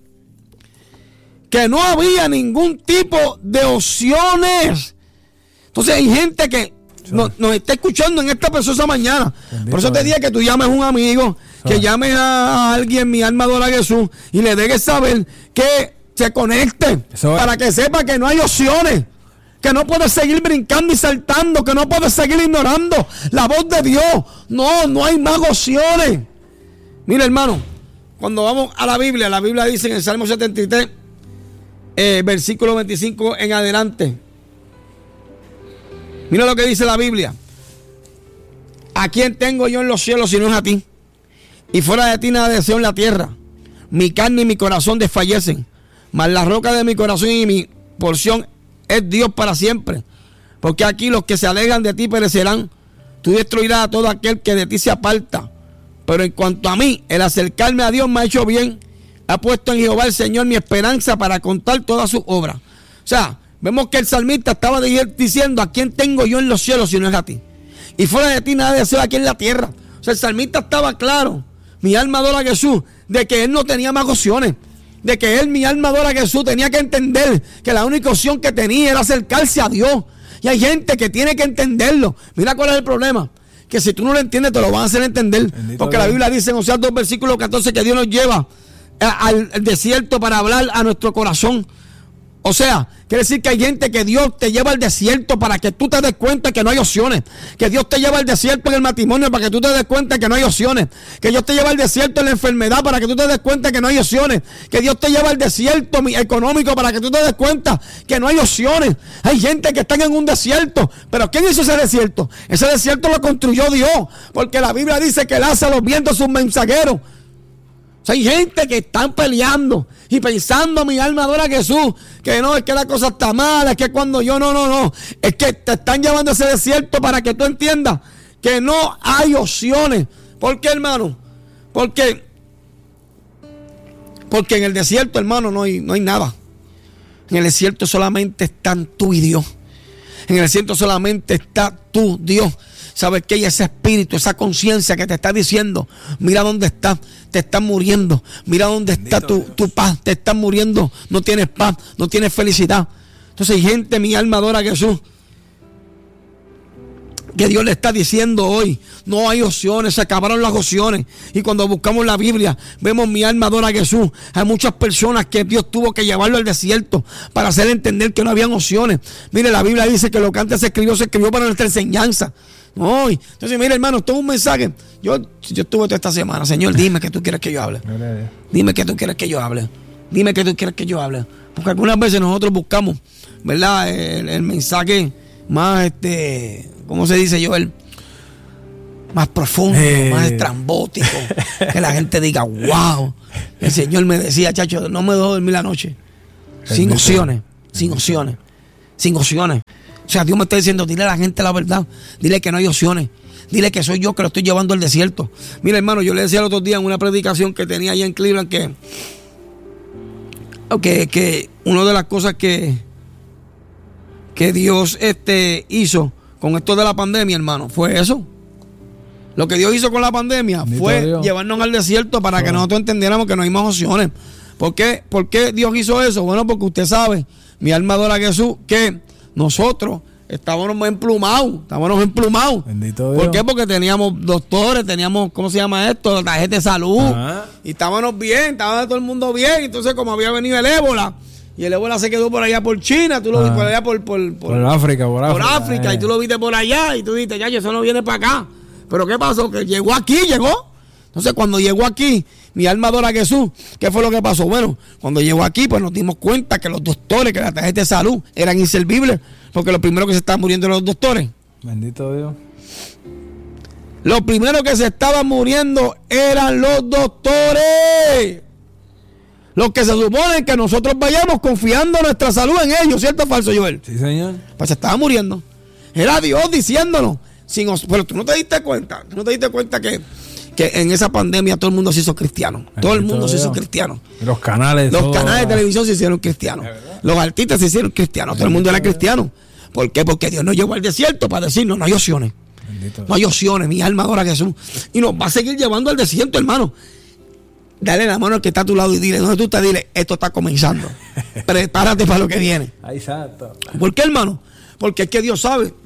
Que no había ningún tipo de opciones. Entonces hay gente que nos, nos está escuchando en esta preciosa mañana. Bendito. Por eso te dije que tú llames a un amigo, que llames a alguien, mi alma adora a Jesús, y le dejes saber que se conecte, para que sepa que no hay opciones, que no puedes seguir brincando y saltando, que no puedes seguir ignorando la voz de Dios. No, no hay más opciones. Mira, hermano, cuando vamos a la Biblia, la Biblia dice en el Salmo setenta y tres, eh, versículo veinticinco en adelante. Mira lo que dice la Biblia. ¿A quién tengo yo en los cielos si no es a ti? Y fuera de ti nada deseo en la tierra. Mi carne y mi corazón desfallecen, mas la roca de mi corazón y mi porción es Dios para siempre. Porque aquí los que se alejan de ti perecerán. Tú destruirás a todo aquel que de ti se aparta. Pero en cuanto a mí, el acercarme a Dios me ha hecho bien. Ha puesto en Jehová el Señor mi esperanza para contar todas sus obras. O sea, vemos que el salmista estaba diciendo: ¿a quién tengo yo en los cielos si no es a ti? Y fuera de ti nada deseo aquí en la tierra. O sea, el salmista estaba claro, mi alma adora a Jesús, de que él no tenía más opciones. De que él, mi alma adora a Jesús, tenía que entender que la única opción que tenía era acercarse a Dios. Y hay gente que tiene que entenderlo. Mira cuál es el problema. Que si tú no lo entiendes, te lo van a hacer entender. Bendito porque Dios. La Biblia dice en Oseas dos, versículo catorce, que Dios nos lleva al desierto para hablar a nuestro corazón. O sea, quiere decir que hay gente que Dios te lleva al desierto para que tú te des cuenta que no hay opciones. Que Dios te lleva al desierto en el matrimonio para que tú te des cuenta que no hay opciones. Que Dios te lleva al desierto en la enfermedad para que tú te des cuenta que no hay opciones. Que Dios te lleva al desierto económico para que tú te des cuenta que no hay opciones. Hay gente que está en un desierto. Pero ¿quién hizo ese desierto? Ese desierto lo construyó Dios. Porque la Biblia dice que él hace a los vientos sus mensajeros. O sea, hay gente que están peleando y pensando, mi alma adora a Jesús, que no, es que la cosa está mala, es que cuando yo, no, no, no, es que te están llevando a ese desierto para que tú entiendas que no hay opciones. ¿Por qué, hermano? Porque, porque en el desierto, hermano, no hay, no hay nada. En el desierto solamente están tú y Dios. En el desierto solamente está tú, Dios. ¿Sabes qué? Y ese espíritu, esa conciencia que te está diciendo, mira dónde estás, te estás muriendo, mira dónde está tu, tu paz, te estás muriendo, no tienes paz, no tienes felicidad. Entonces hay gente, mi alma adora a Jesús, que Dios le está diciendo hoy, no hay opciones, se acabaron las opciones. Y cuando buscamos la Biblia, vemos mi alma adora a Jesús. Hay muchas personas que Dios tuvo que llevarlo al desierto para hacer entender que no habían opciones. Mire, la Biblia dice que lo que antes se escribió, se escribió para nuestra enseñanza. Hoy, entonces mire, hermano, esto es un mensaje. Yo, yo estuve toda esta semana, Señor, dime que tú quieres que yo hable. Dime que tú quieres que yo hable. Dime que tú quieres que yo hable. Porque algunas veces nosotros buscamos, ¿verdad? El, el mensaje más este, ¿cómo se dice, Joel? Más profundo, eh. más estrambótico, que la gente diga, wow, el Señor me decía, chacho, no me dejo dormir la noche, sin opciones, sin opciones, sin opciones. O sea, Dios me está diciendo, dile a la gente la verdad, dile que no hay opciones, dile que soy yo que lo estoy llevando al desierto. Mira, hermano, yo le decía el otro día en una predicación que tenía allá en Cleveland que, que, que una de las cosas que, que Dios este, hizo con esto de la pandemia, hermano, fue eso. Lo que Dios hizo con la pandemia Bendito fue Dios. llevarnos al desierto para bueno. que nosotros entendiéramos que no hay más opciones. ¿Por qué? ¿Por qué Dios hizo eso? Bueno, porque usted sabe, mi alma adora a Jesús, que nosotros estábamos emplumados, estábamos emplumados. Bendito Dios. ¿Por qué? Porque teníamos doctores, teníamos, ¿cómo se llama esto? Tarjeta de salud. Ajá. Y estábamos bien, estaba todo el mundo bien. Entonces, como había venido el ébola, y el ébola se quedó por allá por China, tú lo viste por allá por, por, por, por África, por África. Por África, eh. y tú lo viste por allá, y tú dijiste, ya, eso no viene para acá. Pero ¿qué pasó? Que llegó aquí, llegó. Entonces, cuando llegó aquí, mi alma adora a Jesús. ¿Qué fue lo que pasó? Bueno, cuando llegó aquí, pues nos dimos cuenta que los doctores, que la tarjeta de salud eran inservibles, porque lo primero que se estaban muriendo eran los doctores. Bendito Dios. Lo primero que se estaban muriendo eran los doctores. Los que se suponen que nosotros vayamos confiando nuestra salud en ellos, ¿cierto o falso, Joel? Sí, señor. Pues se estaban muriendo. Era Dios diciéndonos. Sin, pero tú no te diste cuenta, tú no te diste cuenta que, que en esa pandemia todo el mundo se hizo cristiano. Ay, todo el mundo se hizo cristiano. Los canales. Los todo. canales de televisión se hicieron cristianos. Los artistas se hicieron cristianos. Todo el mundo era cristiano. ¿Por qué? Porque Dios nos llevó al desierto para decirnos, no hay opciones. Bendito. No hay opciones. Mi alma adora a Jesús. Y nos va a seguir llevando al desierto, hermano. Dale la mano al que está a tu lado y dile, ¿dónde tú estás? Dile, esto está comenzando. Prepárate para lo que viene. Exacto. ¿Por qué, hermano? Porque es que Dios sabe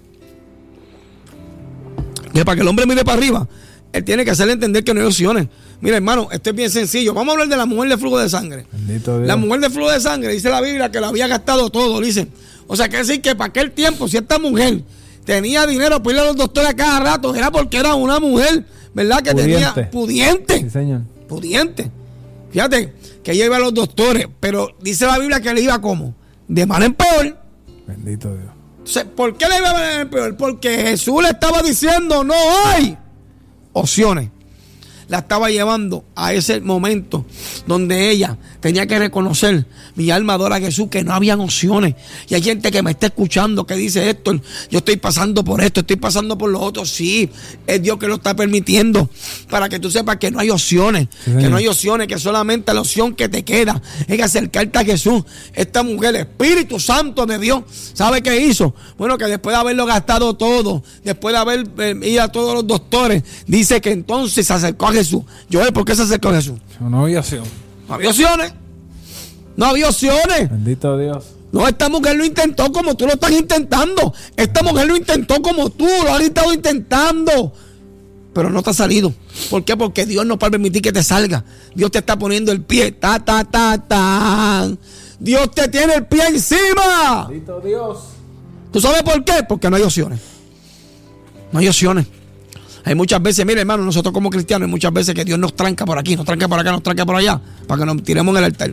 que para que el hombre mire para arriba, él tiene que hacerle entender que no hay opciones. Mira, hermano, esto es bien sencillo. Vamos a hablar de la mujer de flujo de sangre. La mujer de flujo de sangre, dice la Biblia que lo había gastado todo, dice. O sea, quiere decir que para aquel tiempo, si esta mujer tenía dinero para ir a los doctores a cada rato, era porque era una mujer, ¿verdad? Que pudiente. tenía pudiente. Sí, señor. Pudiente. Fíjate, que ella iba a los doctores, pero dice la Biblia que le iba como de mal en peor. Bendito Dios. ¿Por qué le iba a venir peor? Porque Jesús le estaba diciendo no hay opciones. La estaba llevando a ese momento donde ella tenía que reconocer, mi alma adora a Jesús, que no habían opciones. Y hay gente que me está escuchando que dice, Héctor, yo estoy pasando por esto, estoy pasando por lo otro. Sí, es Dios que lo está permitiendo para que tú sepas que no hay opciones, sí, que no hay opciones, que solamente la opción que te queda es acercarte a Jesús. Esta mujer, el Espíritu Santo de Dios, ¿sabe qué hizo? Bueno, que después de haberlo gastado todo, después de haber eh, ido a todos los doctores, dice que entonces se acercó a Jesús. Joel, ¿por qué se acercó a Jesús? No había opción. No había opciones. No había opciones. Bendito Dios. No, esta mujer lo intentó como tú lo estás intentando. Esta mujer lo intentó como tú lo has estado intentando. Pero no te ha salido. ¿Por qué? Porque Dios no va a permitir que te salga. Dios te está poniendo el pie. Ta, ta, ta, ta. Dios te tiene el pie encima. Bendito Dios. ¿Tú sabes por qué? Porque no hay opciones. No hay opciones. Hay muchas veces, mire, hermano, nosotros como cristianos, hay muchas veces que Dios nos tranca por aquí, nos tranca por acá, nos tranca por allá, para que nos tiremos en el altar.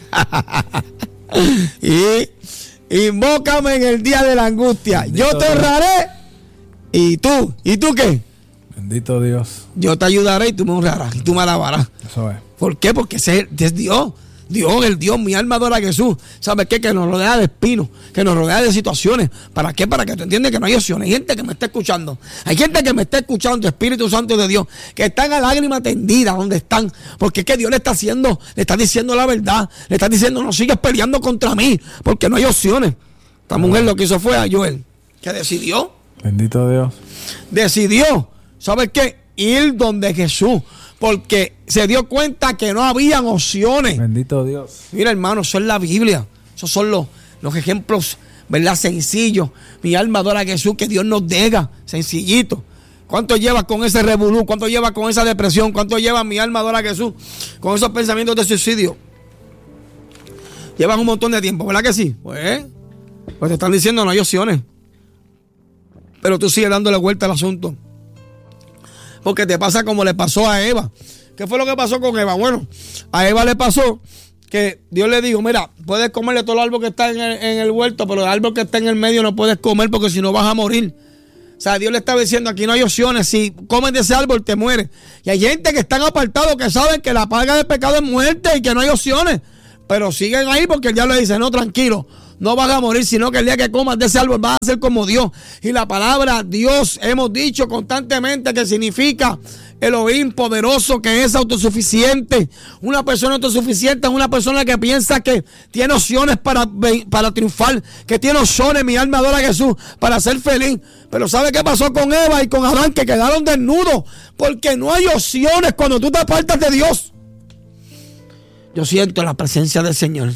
Y invócame en el día de la angustia. Bendito Yo te honraré. ¿Y tú? ¿Y tú qué? Bendito Dios. Yo te ayudaré y tú me honrarás y tú me alabarás. Eso es. ¿Por qué? Porque ese es Dios. Dios, el Dios, mi alma adora a Jesús. ¿Sabes qué? Que nos rodea de espinos, que nos rodea de situaciones. ¿Para qué? Para que tú entiendas que no hay opciones. Hay gente que me está escuchando. Hay gente que me está escuchando, Espíritu Santo de Dios, que están a lágrima tendida donde están. Porque es que Dios le está haciendo, le está diciendo la verdad. Le está diciendo, no sigas peleando contra mí, porque no hay opciones. Esta mujer lo que hizo fue a Joel, que decidió. Bendito Dios. Decidió, ¿sabes qué? Ir donde Jesús. Porque se dio cuenta que no habían opciones. Bendito Dios. Mira, hermano, eso es la Biblia. Esos son los, los ejemplos, ¿verdad? Sencillos. Mi alma adora a Jesús, que Dios nos deja. Sencillito. ¿Cuánto llevas con ese revolú? ¿Cuánto llevas con esa depresión? ¿Cuánto llevas, mi alma adora a Jesús, con esos pensamientos de suicidio? Llevas un montón de tiempo, ¿verdad que sí? Pues, pues te están diciendo no hay opciones. Pero tú sigues dándole vuelta al asunto. Porque te pasa como le pasó a Eva. ¿Qué fue lo que pasó con Eva? Bueno, a Eva le pasó que Dios le dijo, mira, puedes comerle todo el árbol que está en el, en el huerto, pero el árbol que está en el medio no puedes comer porque si no vas a morir. O sea, Dios le estaba diciendo, aquí no hay opciones, si comes de ese árbol te mueres. Y hay gente que están apartados que saben que la paga del pecado es muerte y que no hay opciones, pero siguen ahí porque el diablo le dice, no, tranquilo, no vas a morir, sino que el día que comas de ese árbol vas a ser como Dios. Y la palabra Dios hemos dicho constantemente que significa Elohim poderoso, que es autosuficiente. Una persona autosuficiente es una persona que piensa que tiene opciones para, para triunfar, que tiene opciones, mi alma adora a Jesús, para ser feliz. Pero ¿sabe qué pasó con Eva y con Adán? Que quedaron desnudos, porque no hay opciones cuando tú te apartas de Dios. Yo siento la presencia del Señor.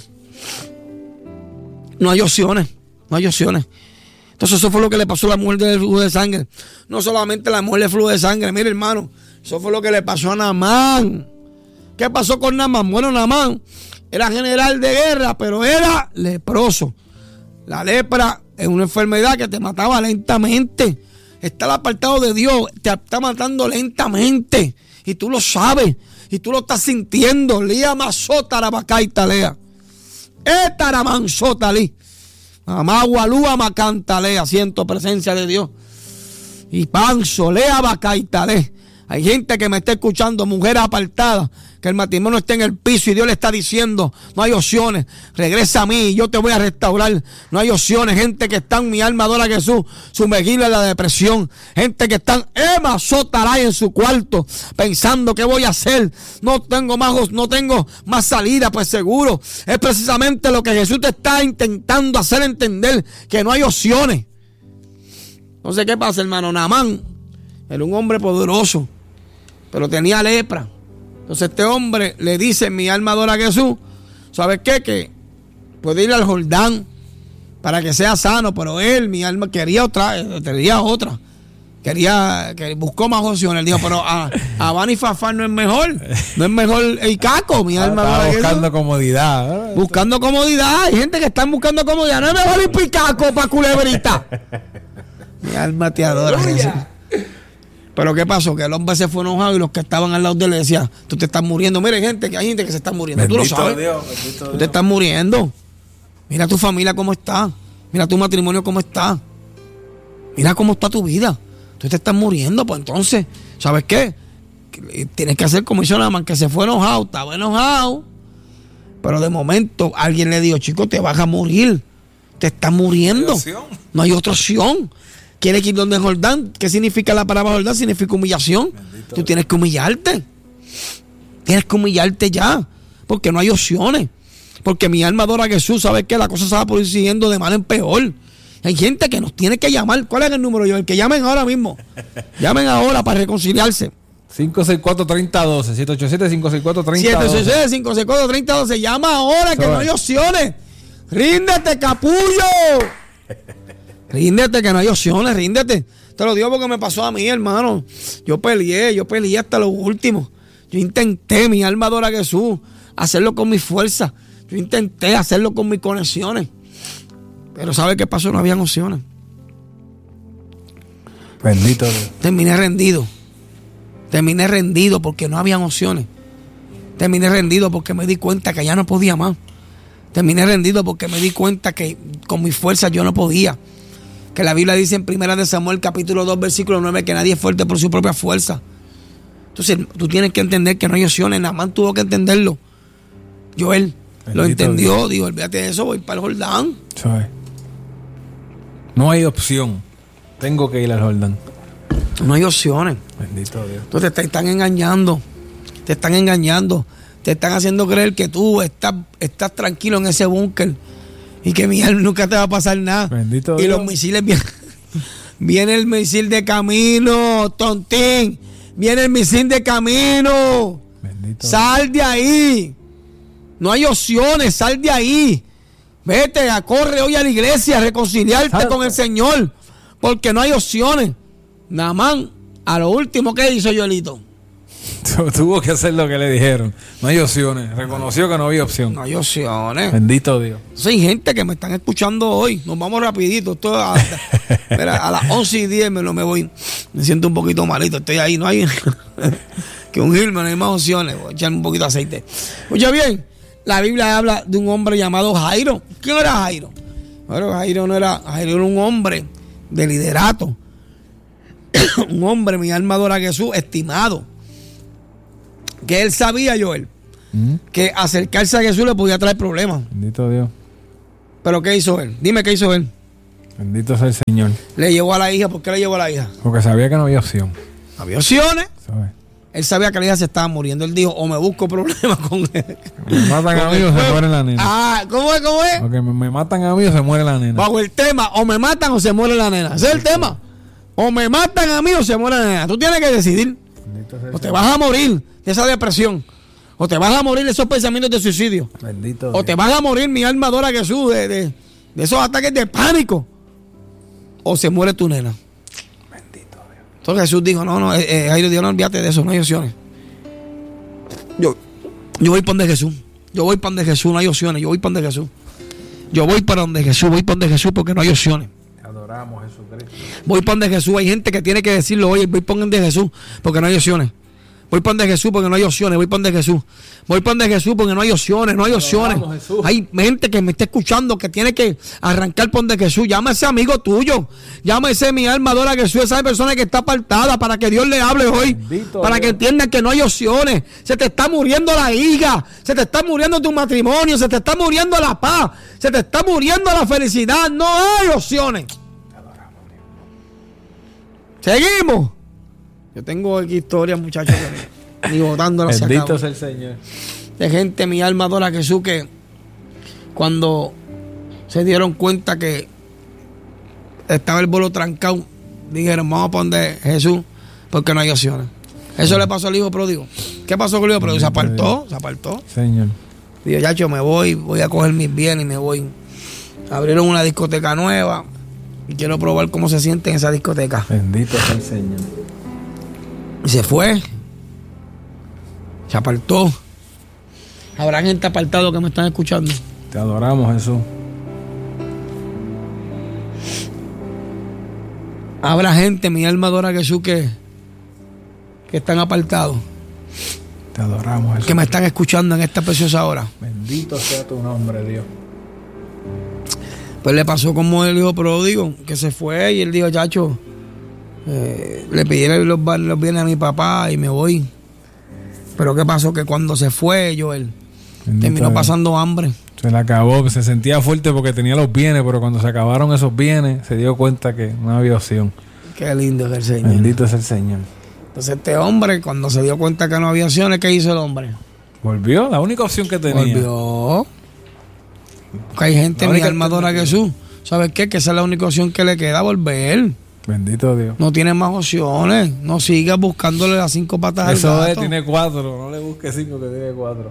No hay opciones, no hay opciones. Entonces eso fue lo que le pasó a la mujer del flujo de sangre. No solamente la mujer del flujo de sangre, mire hermano, eso fue lo que le pasó a Naamán. ¿Qué pasó con Naamán? Bueno, Naamán era general de guerra, pero era leproso. La lepra es una enfermedad que te mataba lentamente. Estar apartado de Dios te está matando lentamente. Y tú lo sabes, y tú lo estás sintiendo. Lía masota rabacay talea. Etaramanzotali. Amagualúa macantalea. Siento presencia de Dios. Y panzo, lea bacaitale. Hay gente que me está escuchando, mujeres apartadas, que el matrimonio está en el piso y Dios le está diciendo, no hay opciones, regresa a mí y yo te voy a restaurar. No hay opciones, gente que está en mi alma adora a Jesús, sumergida en la depresión, gente que están Emma Sotaray en su cuarto, pensando qué voy a hacer, no tengo más, no tengo más salida. Pues seguro, es precisamente lo que Jesús te está intentando hacer entender, que no hay opciones. Entonces, ¿qué pasa, hermano? Naamán era un hombre poderoso, pero tenía lepra. Entonces este hombre le dice, mi alma adora a Jesús, ¿sabes qué? Que puede ir al Jordán para que sea sano, pero él, mi alma, quería otra, quería otra. Quería, que buscó más opciones. Él dijo, pero a, a Bani Fafar no es mejor, no es mejor el caco, mi alma adora a Jesús. Buscando comodidad. ¿Eh? Buscando comodidad. Hay gente que está buscando comodidad. No es mejor el picaco para culebrita. Mi alma te adora, Jesús. Pero ¿qué pasó? Que el hombre se fue enojado y los que estaban al lado de él le decían, tú te estás muriendo. Mire, gente, que hay gente que se está muriendo. Bendito tú lo sabes. Dios, bendito tú Dios. te estás muriendo. Mira tu familia cómo está. Mira tu matrimonio cómo está. Mira cómo está tu vida. Tú te estás muriendo. Pues entonces, ¿sabes qué? Tienes que hacer como hizo Naamán, que se fue enojado. Estaba enojado. Pero de momento alguien le dijo, chico, te vas a morir. Te estás muriendo. No hay otra opción. ¿Quieres ir donde Jordán? ¿Qué significa la palabra Jordán? Significa humillación. Bendito. Tú tienes que humillarte. Tienes que humillarte ya. Porque no hay opciones. Porque mi alma adora a Jesús. ¿Sabes qué? La cosa se va por ir siguiendo de mal en peor. Hay gente que nos tiene que llamar. ¿Cuál es el número, yo? El que llamen ahora mismo. Llamen ahora para reconciliarse. cinco seis cuatro, tres cero uno dos. siete ocho siete, cinco seis cuatro, tres cero uno dos. siete ocho siete, cinco seis cuatro, tres cero uno dos. Llama ahora que no hay opciones. Ríndete, capullo. Ríndete, que no hay opciones, ríndete. Te lo digo porque me pasó a mí, hermano. Yo peleé, yo peleé hasta lo último. Yo intenté, mi alma adora a Jesús, hacerlo con mi fuerza. Yo intenté hacerlo con mis conexiones. Pero ¿sabe qué pasó? No habían opciones. Bendito Dios. Terminé rendido. Terminé rendido porque no habían opciones. Terminé rendido porque me di cuenta que ya no podía más. Terminé rendido porque me di cuenta que con mi fuerza yo no podía. Que la Biblia dice en Primera de Samuel capítulo dos versículo nueve que nadie es fuerte por su propia fuerza. Entonces tú tienes que entender que no hay opciones. Naamán tuvo que entenderlo. Joel Bendito lo entendió. Dios. Digo, olvídate de eso, voy para el Jordán. ¿Sabes? No hay opción. Tengo que ir al Jordán. No hay opciones. Bendito Dios. Entonces te están engañando. Te están engañando. Te están haciendo creer que tú estás, estás tranquilo en ese búnker. Y que mi alma nunca te va a pasar nada. Bendito y Dios. los misiles vienen. Viene el misil de camino, tontín. Viene el misil de camino. Bendito sal de ahí. No hay opciones, sal de ahí. Vete, a corre hoy a la iglesia a reconciliarte Salta. con el Señor. Porque no hay opciones. Naamán, a lo último que hizo Joelito. Tuvo que hacer lo que le dijeron. No hay opciones. Reconoció que no había opción. No hay opciones. Bendito Dios. Sí, hay gente que me están escuchando hoy. Nos vamos rapidito. Esto a, a, a las once y diez me, lo me voy. Me siento un poquito malito. Estoy ahí. No hay que ungirme, no hay más opciones. Voy a echarme un poquito de aceite. Escucha bien. la Biblia habla de un hombre llamado Jairo. ¿Quién era Jairo? Bueno, Jairo no era, Jairo era un hombre de liderato. Un hombre, mi alma adora a Jesús, estimado. Que él sabía, Joel, ¿Mm? que acercarse a Jesús le podía traer problemas. Bendito Dios. ¿Pero qué hizo él? Dime qué hizo él. Bendito sea el Señor. Le llevó a la hija. ¿Por qué le llevó a la hija? Porque sabía que no había opción. ¿No había opciones? ¿Sabes? Él sabía que la hija se estaba muriendo. Él dijo, o me busco problemas con él. Me matan a mí o se muere la nena. Ah, ¿cómo es? ¿Cómo es? Porque me, me matan a mí o se muere la nena. Bajo el tema, o me matan o se muere la nena. Ese es el tema. O me matan a mí o se muere la nena. Tú tienes que decidir. O te vas a morir de esa depresión. O te vas a morir de esos pensamientos de suicidio. Bendito o Dios. te vas a morir, mi alma adora a Jesús, de, de, de esos ataques de pánico. O se muere tu nena. Bendito Dios. Entonces Jesús dijo, no, no, eh, Jairo, Dios no olvídate de eso, no hay opciones. Yo, yo voy para donde Jesús. Yo voy para donde Jesús, no hay opciones. Yo voy para donde Jesús. Yo voy para donde Jesús, voy para donde Jesús porque no hay opciones. Te adoramos, Jesucristo. Voy para donde Jesús. Hay gente que tiene que decirlo, oye, voy para donde Jesús porque no hay opciones. Voy para donde Jesús porque no hay opciones. Voy para donde Jesús. Voy para donde Jesús porque no hay opciones. No hay opciones. Hay gente que me está escuchando que tiene que arrancar por donde Jesús. Llama a ese amigo tuyo. Llama a ese mi alma adora a Jesús. Esa persona que está apartada para que Dios le hable hoy. Bendito para Dios. Que entiendan que no hay opciones. Se te está muriendo la hija. Se te está muriendo tu matrimonio. Se te está muriendo la paz. Se te está muriendo la felicidad. No hay opciones. Seguimos. Yo tengo aquí historias, muchachos, ni botándola se acabó. Bendito sea el Señor. De gente, mi alma adora a Jesús, que cuando se dieron cuenta que estaba el vuelo trancado, dijeron, vamos a poner Jesús, porque no hay opciones. Eso le pasó al hijo pródigo. ¿Qué pasó con el hijo pródigo? Se apartó, se apartó. Señor. Dijo, chacho, me voy, voy a coger mis bienes y me voy. Abrieron una discoteca nueva y quiero probar cómo se siente en esa discoteca. Bendito sea el Señor. Y se fue. Se apartó. Habrá gente apartado que me están escuchando. Te adoramos, Jesús. Habrá gente, mi alma adora a Jesús, que, que están apartados. Te adoramos, Jesús. Que me están escuchando en esta preciosa hora. Bendito sea tu nombre, Dios. Pues le pasó como el hijo pródigo, que se fue y él dijo, chacho, Eh, le pidieron los, los bienes a mi papá y me voy. Pero qué pasó, que cuando se fue Joel, Bendito terminó Dios. Pasando hambre. Se le acabó, se sentía fuerte porque tenía los bienes, pero cuando se acabaron esos bienes se dio cuenta que no había opción. Qué lindo es el Señor. Bendito es el Señor. Entonces este hombre, cuando se dio cuenta que no había opciones, ¿qué hizo el hombre? Volvió, la única opción que tenía. Volvió. Porque hay gente, mi alma adora a Jesús. ¿Sabes qué? Que esa es la única opción que le queda, volver. Bendito Dios. No tiene más opciones. No sigas buscándole las cinco patas al gato. Eso es, tiene cuatro. No le busques cinco, que tiene cuatro.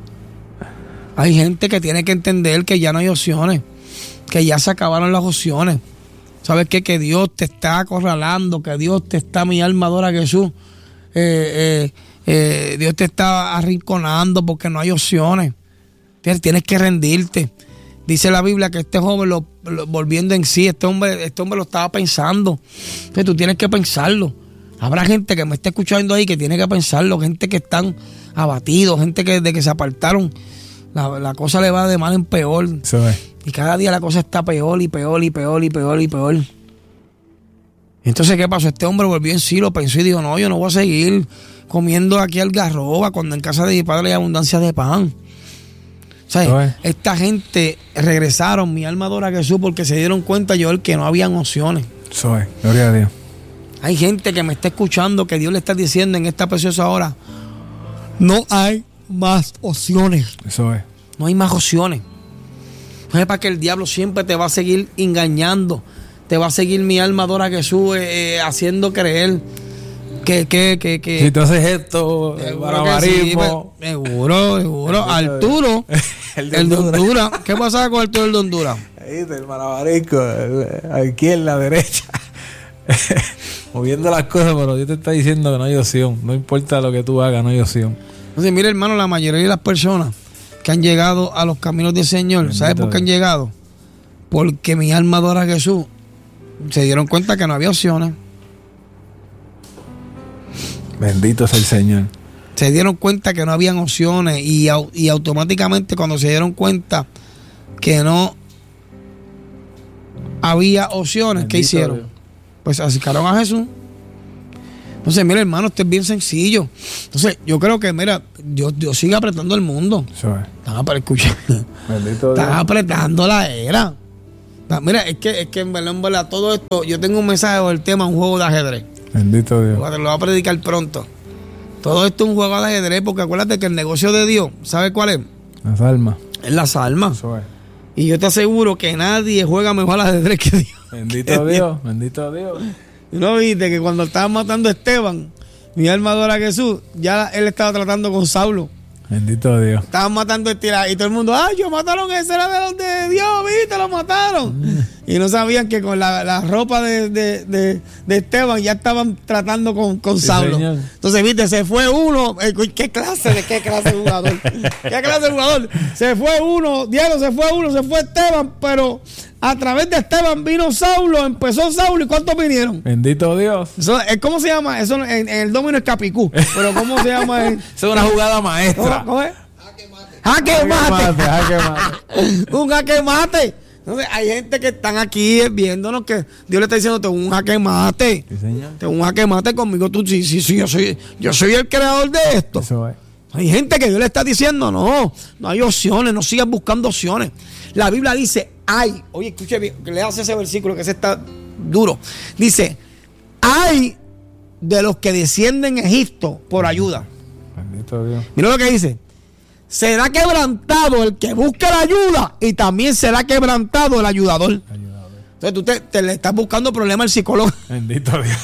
Hay gente que tiene que entender que ya no hay opciones. Que ya se acabaron las opciones. ¿Sabes qué? Que Dios te está acorralando. Que Dios te está, mi alma adora a Jesús. Eh, eh, eh, Dios te está arrinconando porque no hay opciones. Tienes que rendirte. Dice la Biblia que este joven, lo, lo, volviendo en sí, este hombre, este hombre lo estaba pensando. Entonces tú tienes que pensarlo. Habrá gente que me está escuchando ahí que tiene que pensarlo. Gente que están abatidos, gente que desde que se apartaron, la, la cosa le va de mal en peor. Sí. Y cada día la cosa está peor y peor y peor y peor y peor. Entonces, ¿qué pasó? Este hombre volvió en sí, lo pensó y dijo, no, yo no voy a seguir comiendo aquí algarroba cuando en casa de mi padre hay abundancia de pan. O sea, esta gente regresaron, mi alma adora a Jesús, porque se dieron cuenta, Joel, que no habían opciones. Soy, gloria a Dios. Hay gente que me está escuchando, que Dios le está diciendo en esta preciosa hora, no hay más opciones. Eso es. No hay más opciones. No es para que el diablo siempre te va a seguir engañando, te va a seguir, mi alma adora a Jesús, eh, eh, haciendo creer que, que, que, que si tú haces esto, el barbarismo. Sí, seguro, seguro. Arturo, el de, el de Honduras. ¿Qué pasaba con Arturo el de Honduras? Ahí, del malabarisco, aquí en la derecha. Moviendo las cosas, pero Dios te está diciendo que no hay opción. No importa lo que tú hagas, no hay opción. Entonces, mire, hermano, la mayoría de las personas que han llegado a los caminos del Señor, ¿sabes por qué han llegado? Porque mi alma adora a Jesús. Se dieron cuenta que no había opciones. Bendito sea el Señor. se dieron cuenta que no habían opciones y, y automáticamente cuando se dieron cuenta que no había opciones, ¿qué hicieron? Dios. Pues acercaron a Jesús. Entonces, mira, hermano, esto es bien sencillo. Entonces, yo creo que, mira, Dios, Dios sigue apretando el mundo. Eso es. Están, escuchar, están apretando la era. Mira, es que, es que en verdad, en verdad, todo esto, yo tengo un mensaje del tema, un juego de ajedrez. Bendito Dios. Lo voy a predicar pronto. Todo esto es un juego de ajedrez, porque acuérdate que el negocio de Dios, ¿sabes cuál es? Las almas. Es las almas. Eso es. Y yo te aseguro que nadie juega mejor al ajedrez que Dios. Bendito Dios, bendito Dios. ¿Y no viste que cuando estaban matando a Esteban, mi alma adora a Jesús, ya él estaba tratando con Saulo? Bendito Dios. Estaban matando a Esteban y todo el mundo, ay, yo mataron ese, era de los de Dios, viste, lo mataron. Mm. Y no sabían que con la, la ropa de, de, de, de Esteban ya estaban tratando con, con sí, Saulo. Señor. Entonces, viste, se fue uno, ¿qué clase de qué clase de jugador? ¿Qué clase de jugador? Se fue uno, Diego se fue uno, se fue Esteban, pero a través de Esteban vino Saulo, empezó Saulo, ¿y cuántos vinieron? Bendito Dios. Eso, ¿cómo se llama? Eso en, en el domino es capicú, pero ¿cómo se llama? Eso es una jugada maestra. ¿Cómo, cómo es? Jaque mate. Jaque mate, jaque mate. Un jaque mate. Entonces, hay gente que están aquí viéndonos que Dios le está diciendo, tengo un jaque mate. Sí, señor. Tengo un jaque mate conmigo. Tú, sí, sí, sí, yo soy, yo soy el creador de esto. Eso es. Hay gente que Dios le está diciendo, no, no hay opciones, no sigas buscando opciones. La Biblia dice, hay, oye, escuche bien, que leas ese versículo que ese está duro. Dice, hay de los que descienden a Egipto por ayuda. Bendito Dios. Mira lo que dice. Será quebrantado el que busca la ayuda y también será quebrantado el ayudador. ayudador. Entonces tú te, te le estás buscando problemas al psicólogo. Bendito Dios.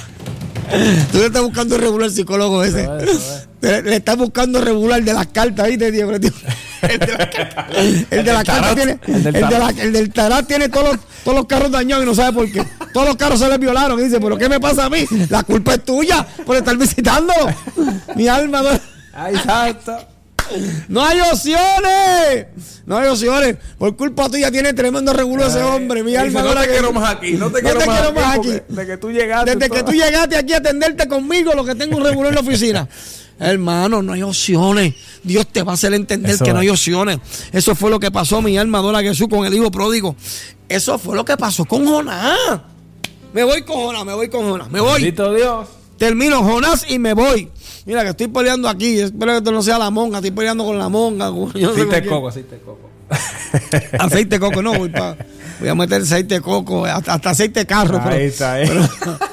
Tú le estás buscando regular al psicólogo ese. Eso es, eso es. Le, le estás buscando regular de las cartas, ¿viste, Diego? El de las cartas. El de las cartas tiene. El del, el de la, el del tarot tiene todos los, todos los carros dañados y no sabe por qué. Todos los carros se les violaron. Y dice, ¿pero qué me pasa a mí? La culpa es tuya por estar visitándolo. Mi alma. No... Ay, santo. No hay opciones. No hay opciones. Por culpa tuya tiene tremendo regulo ese hombre. Mi alma. No te quiero más aquí. No te quiero, no te más, quiero más aquí. Desde que tú llegaste. Desde que tú llegaste aquí a atenderte conmigo, lo que tengo un regulo en la oficina. Hermano, no hay opciones. Dios te va a hacer entender Eso que es. no hay opciones. Eso fue lo que pasó, mi alma adora a Jesús, con el hijo pródigo. Eso fue lo que pasó con Jonás. Me voy con Jonás, me voy con Jonás. Me voy. Bendito Dios. Termino Jonás y me voy. Mira que estoy peleando aquí. Espero que esto no sea la monga. Estoy peleando con la monga. Yo aceite de coco, aceite de coco. Aceite de coco, no. Voy, pa, voy a meter aceite de coco. Hasta, hasta aceite de carro. Ahí pero, está, ahí. Pero,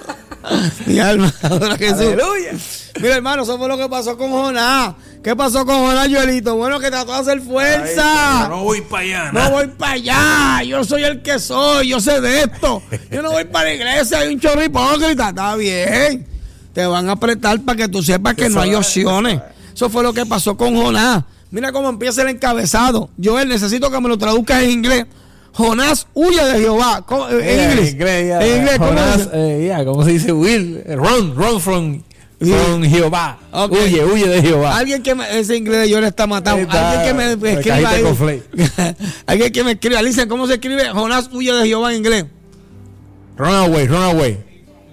mi alma, adora Jesús. Aleluya. Mira, hermano, eso fue lo que pasó con Jonás. ¿Qué pasó con Jonás, Joelito? Bueno, que trató de hacer fuerza. Ay, no voy para allá. No, no voy para allá. Yo soy el que soy. Yo sé de esto. Yo no voy para la iglesia. Hay un chorro hipócrita. Está bien. Te van a apretar para que tú sepas que no hay opciones. Eso fue lo que pasó con Jonás. Mira cómo empieza el encabezado. Joel, necesito que me lo traduzcas en inglés. Jonás huye de Jehová. ¿Cómo? En yeah, inglés. Yeah. En inglés, ¿cómo Jonás, eh, yeah, ¿cómo se dice? Will, run, run from, from Jehová. Okay. Huye, huye de Jehová. Alguien que me, ese inglés de Joel está matado. Está, Alguien que me, me escriba ahí. Alguien que me escriba. Dicen, ¿cómo se escribe? Jonás huye de Jehová en inglés. Run away, run away.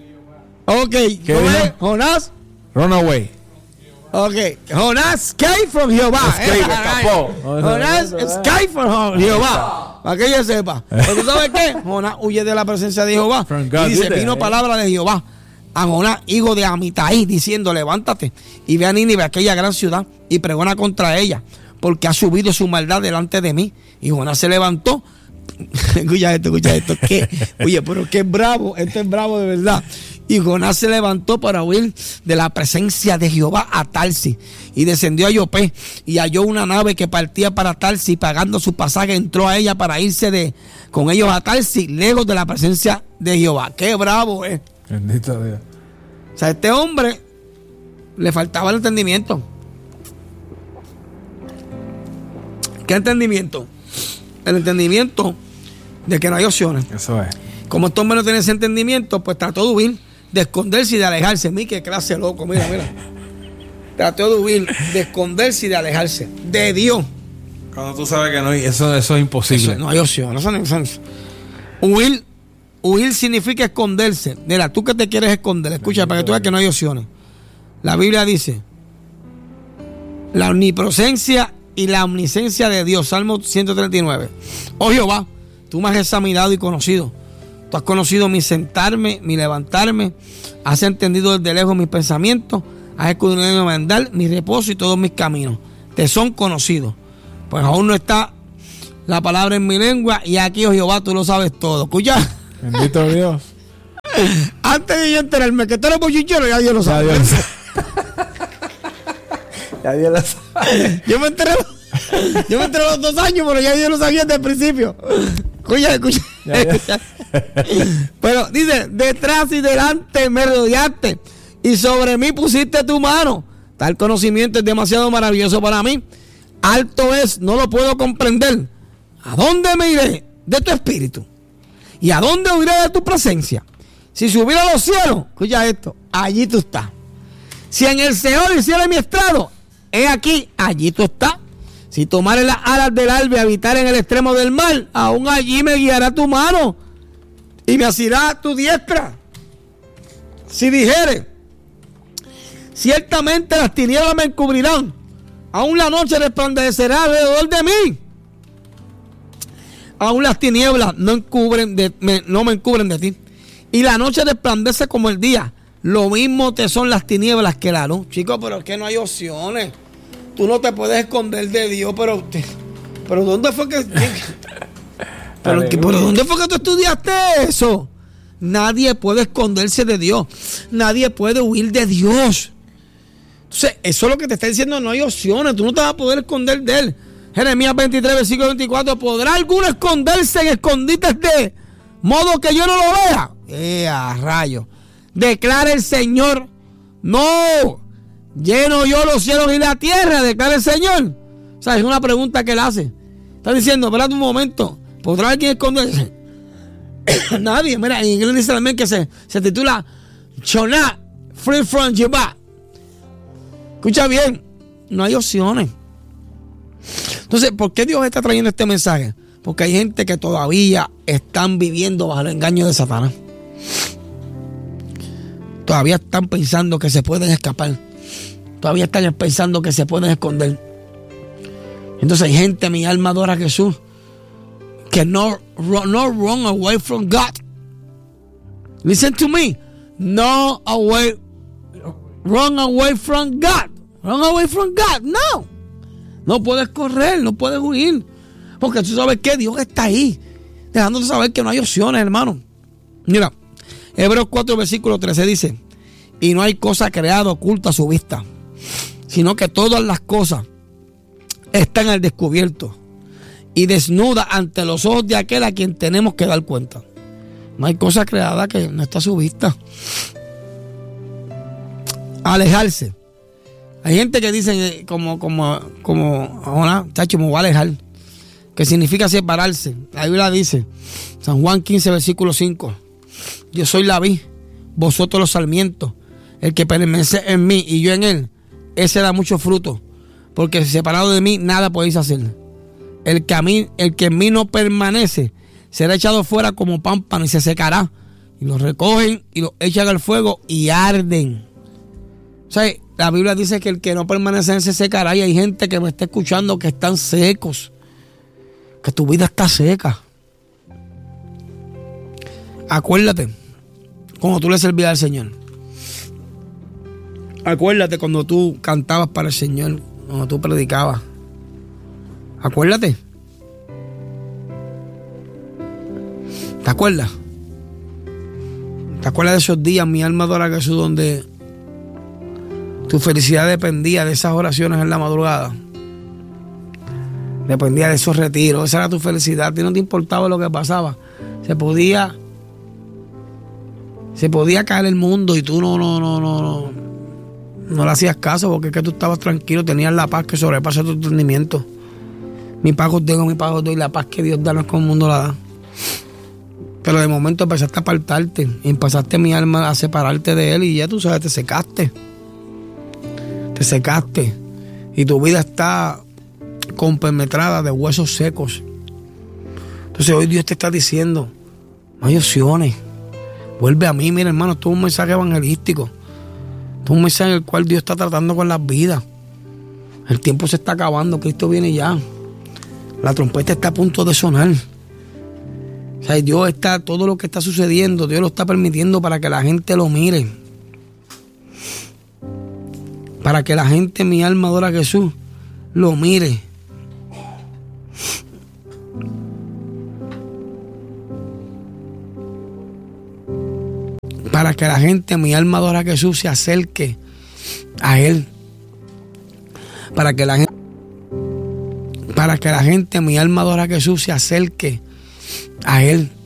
Ok, ¿cómo es? Jonás. Run away. Ok, Jonás escape from Jehová. Escape, escapó. Jonás escape from Jehová. Para que ella sepa. Pero tú sabes qué? Jonás huye de la presencia de Jehová. Y dice, vino palabra de Jehová a Jonás, hijo de Amitai, diciendo, levántate y ve a Nínive, aquella gran ciudad, y pregona contra ella, porque ha subido su maldad delante de mí. Y Jonás se levantó. Escucha esto, escucha esto. ¿Qué? Oye, pero qué bravo. Esto es bravo de verdad. Y Jonás se levantó para huir de la presencia de Jehová a Tarsis, y descendió a Jope y halló una nave que partía para Tarsis, y pagando su pasaje entró a ella para irse de con ellos a Tarsis, lejos de la presencia de Jehová. Qué bravo es. Eh. Bendito Dios. O sea, a este hombre le faltaba el entendimiento. ¿Qué entendimiento? El entendimiento de que no hay opciones. Eso es. Como este hombre no tiene ese entendimiento, pues trató de huir, de esconderse y de alejarse. Mira qué clase loco, mira, mira. Trató de huir, de esconderse y de alejarse de Dios. Cuando tú sabes que no hay, eso, eso es imposible. Eso, no hay opción. Eso no hay opción. Huir, huir significa esconderse. Mira, tú que te quieres esconder, escucha, para que tú veas que no hay opciones. La Biblia dice la omnipresencia y la omnisciencia de Dios. Salmo ciento treinta y nueve. Oh Jehová, tú me has examinado y conocido. Tú has conocido mi sentarme, mi levantarme. Has entendido desde lejos mis pensamientos. Has escudriñado mi andar, mi reposo y todos mis caminos. Te son conocidos. Pues aún no está la palabra en mi lengua. Y aquí, oh Jehová, tú lo sabes todo. Escucha. Bendito Dios. Antes de yo enterarme que tú eres bochinchero, ya Dios lo sabe. Ya Dios lo sabe. Ya Dios lo sabe. Yo me enteré, yo me enteré a los dos años, pero ya Dios lo sabía desde el principio. Escucha, escucha. Ya, ya. escucha. Pero dice, detrás y delante me rodeaste y sobre mí pusiste tu mano. Tal conocimiento es demasiado maravilloso para mí. Alto es, no lo puedo comprender. ¿A dónde me iré de tu espíritu? ¿Y a dónde huiré de tu presencia? Si subiera a los cielos, escucha esto, allí tú estás. Si en el Seol hiciera mi estrado, he aquí, allí tú estás. Si tomare las alas del alba y habitar en el extremo del mar, aún allí me guiará tu mano y me asirá tu diestra. Si dijere, ciertamente las tinieblas me encubrirán, aún la noche resplandecerá alrededor de mí. Aún las tinieblas no, encubren de, me, no me encubren de ti. Y la noche resplandece como el día. Lo mismo te son las tinieblas que la luz. Chicos, pero es que no hay opciones. Tú no te puedes esconder de Dios, pero... ¿Pero dónde fue que...? ¿Pero, que, ¿pero dónde fue que tú estudiaste eso? Nadie puede esconderse de Dios. Nadie puede huir de Dios. Entonces, eso es lo que te está diciendo. No hay opciones. Tú no te vas a poder esconder de Él. Jeremías veintitrés, versículo veinticuatro. ¿Podrá alguno esconderse en escondites de modo que yo no lo vea? ¡Eh, a rayo! Declara el Señor. No, lleno yo los cielos y la tierra, declara el Señor. O sea, es una pregunta que él hace. Está diciendo, espérate un momento, ¿podrá alguien esconderse? Nadie. Mira, en inglés dice también que se, se titula Shona Free from Jehová. Escucha bien, no hay opciones. Entonces, ¿por qué Dios está trayendo este mensaje? Porque hay gente que todavía están viviendo bajo el engaño de Satanás. Todavía están pensando que se pueden escapar. Todavía están pensando que se pueden esconder. Entonces hay gente, mi alma adora a Jesús, que no, no run away from God. Listen to me. No away, run away from God. Run away from God. No. No puedes correr, no puedes huir. Porque tú sabes que Dios está ahí, dejándote saber que no hay opciones, hermano. Mira, Hebreos cuatro, versículo trece dice, y no hay cosa creada oculta a su vista, sino que todas las cosas están al descubierto y desnudas ante los ojos de aquel a quien tenemos que dar cuenta. No hay cosa creada que no está a su vista. Alejarse. Hay gente que dice como, como, como, ahora, chacho, me voy a alejar. Que significa separarse. La Biblia dice, San Juan quince, versículo cinco. Yo soy la vid, vosotros los sarmientos. El que permanece en mí y yo en él, ese da mucho fruto. Porque separado de mí, nada podéis hacer. El que, a mí, el que en mí no permanece, será echado fuera como pámpano y se secará. Y lo recogen y lo echan al fuego y arden. O sea, la Biblia dice que el que no permanece en él se secará. Y hay gente que me está escuchando que están secos. Que tu vida está seca. Acuérdate cuando tú le servías al Señor. Acuérdate cuando tú cantabas para el Señor, cuando tú predicabas. Acuérdate. ¿Te acuerdas? ¿Te acuerdas de esos días, mi alma adora a Jesús, donde tu felicidad dependía de esas oraciones en la madrugada? Dependía de esos retiros. Esa era tu felicidad. A ti no te importaba lo que pasaba. Se podía Se podía caer el mundo y tú no no no no no, no le hacías caso, porque es que tú estabas tranquilo, tenías la paz que sobrepasa tu entendimiento. Mi paz os tengo, mi paz os doy. La paz que Dios da no es como el mundo la da. Pero de momento empezaste a apartarte, empezaste, mi alma, a separarte de Él y ya tú sabes, te secaste. Te secaste. Y tu vida está compenetrada de huesos secos. Entonces hoy Dios te está diciendo, no hay opciones. Vuelve a mí, mira, hermano, esto es un mensaje evangelístico. Esto es un mensaje en el cual Dios está tratando con las vidas. El tiempo se está acabando, Cristo viene ya. La trompeta está a punto de sonar. O sea, Dios está, todo lo que está sucediendo, Dios lo está permitiendo para que la gente lo mire. Para que la gente, mi alma adora a Jesús, lo mire. Para que la gente, mi alma adora a Jesús, se acerque a Él. Para que la gente, para que la gente, mi alma adora a Jesús, se acerque a Él.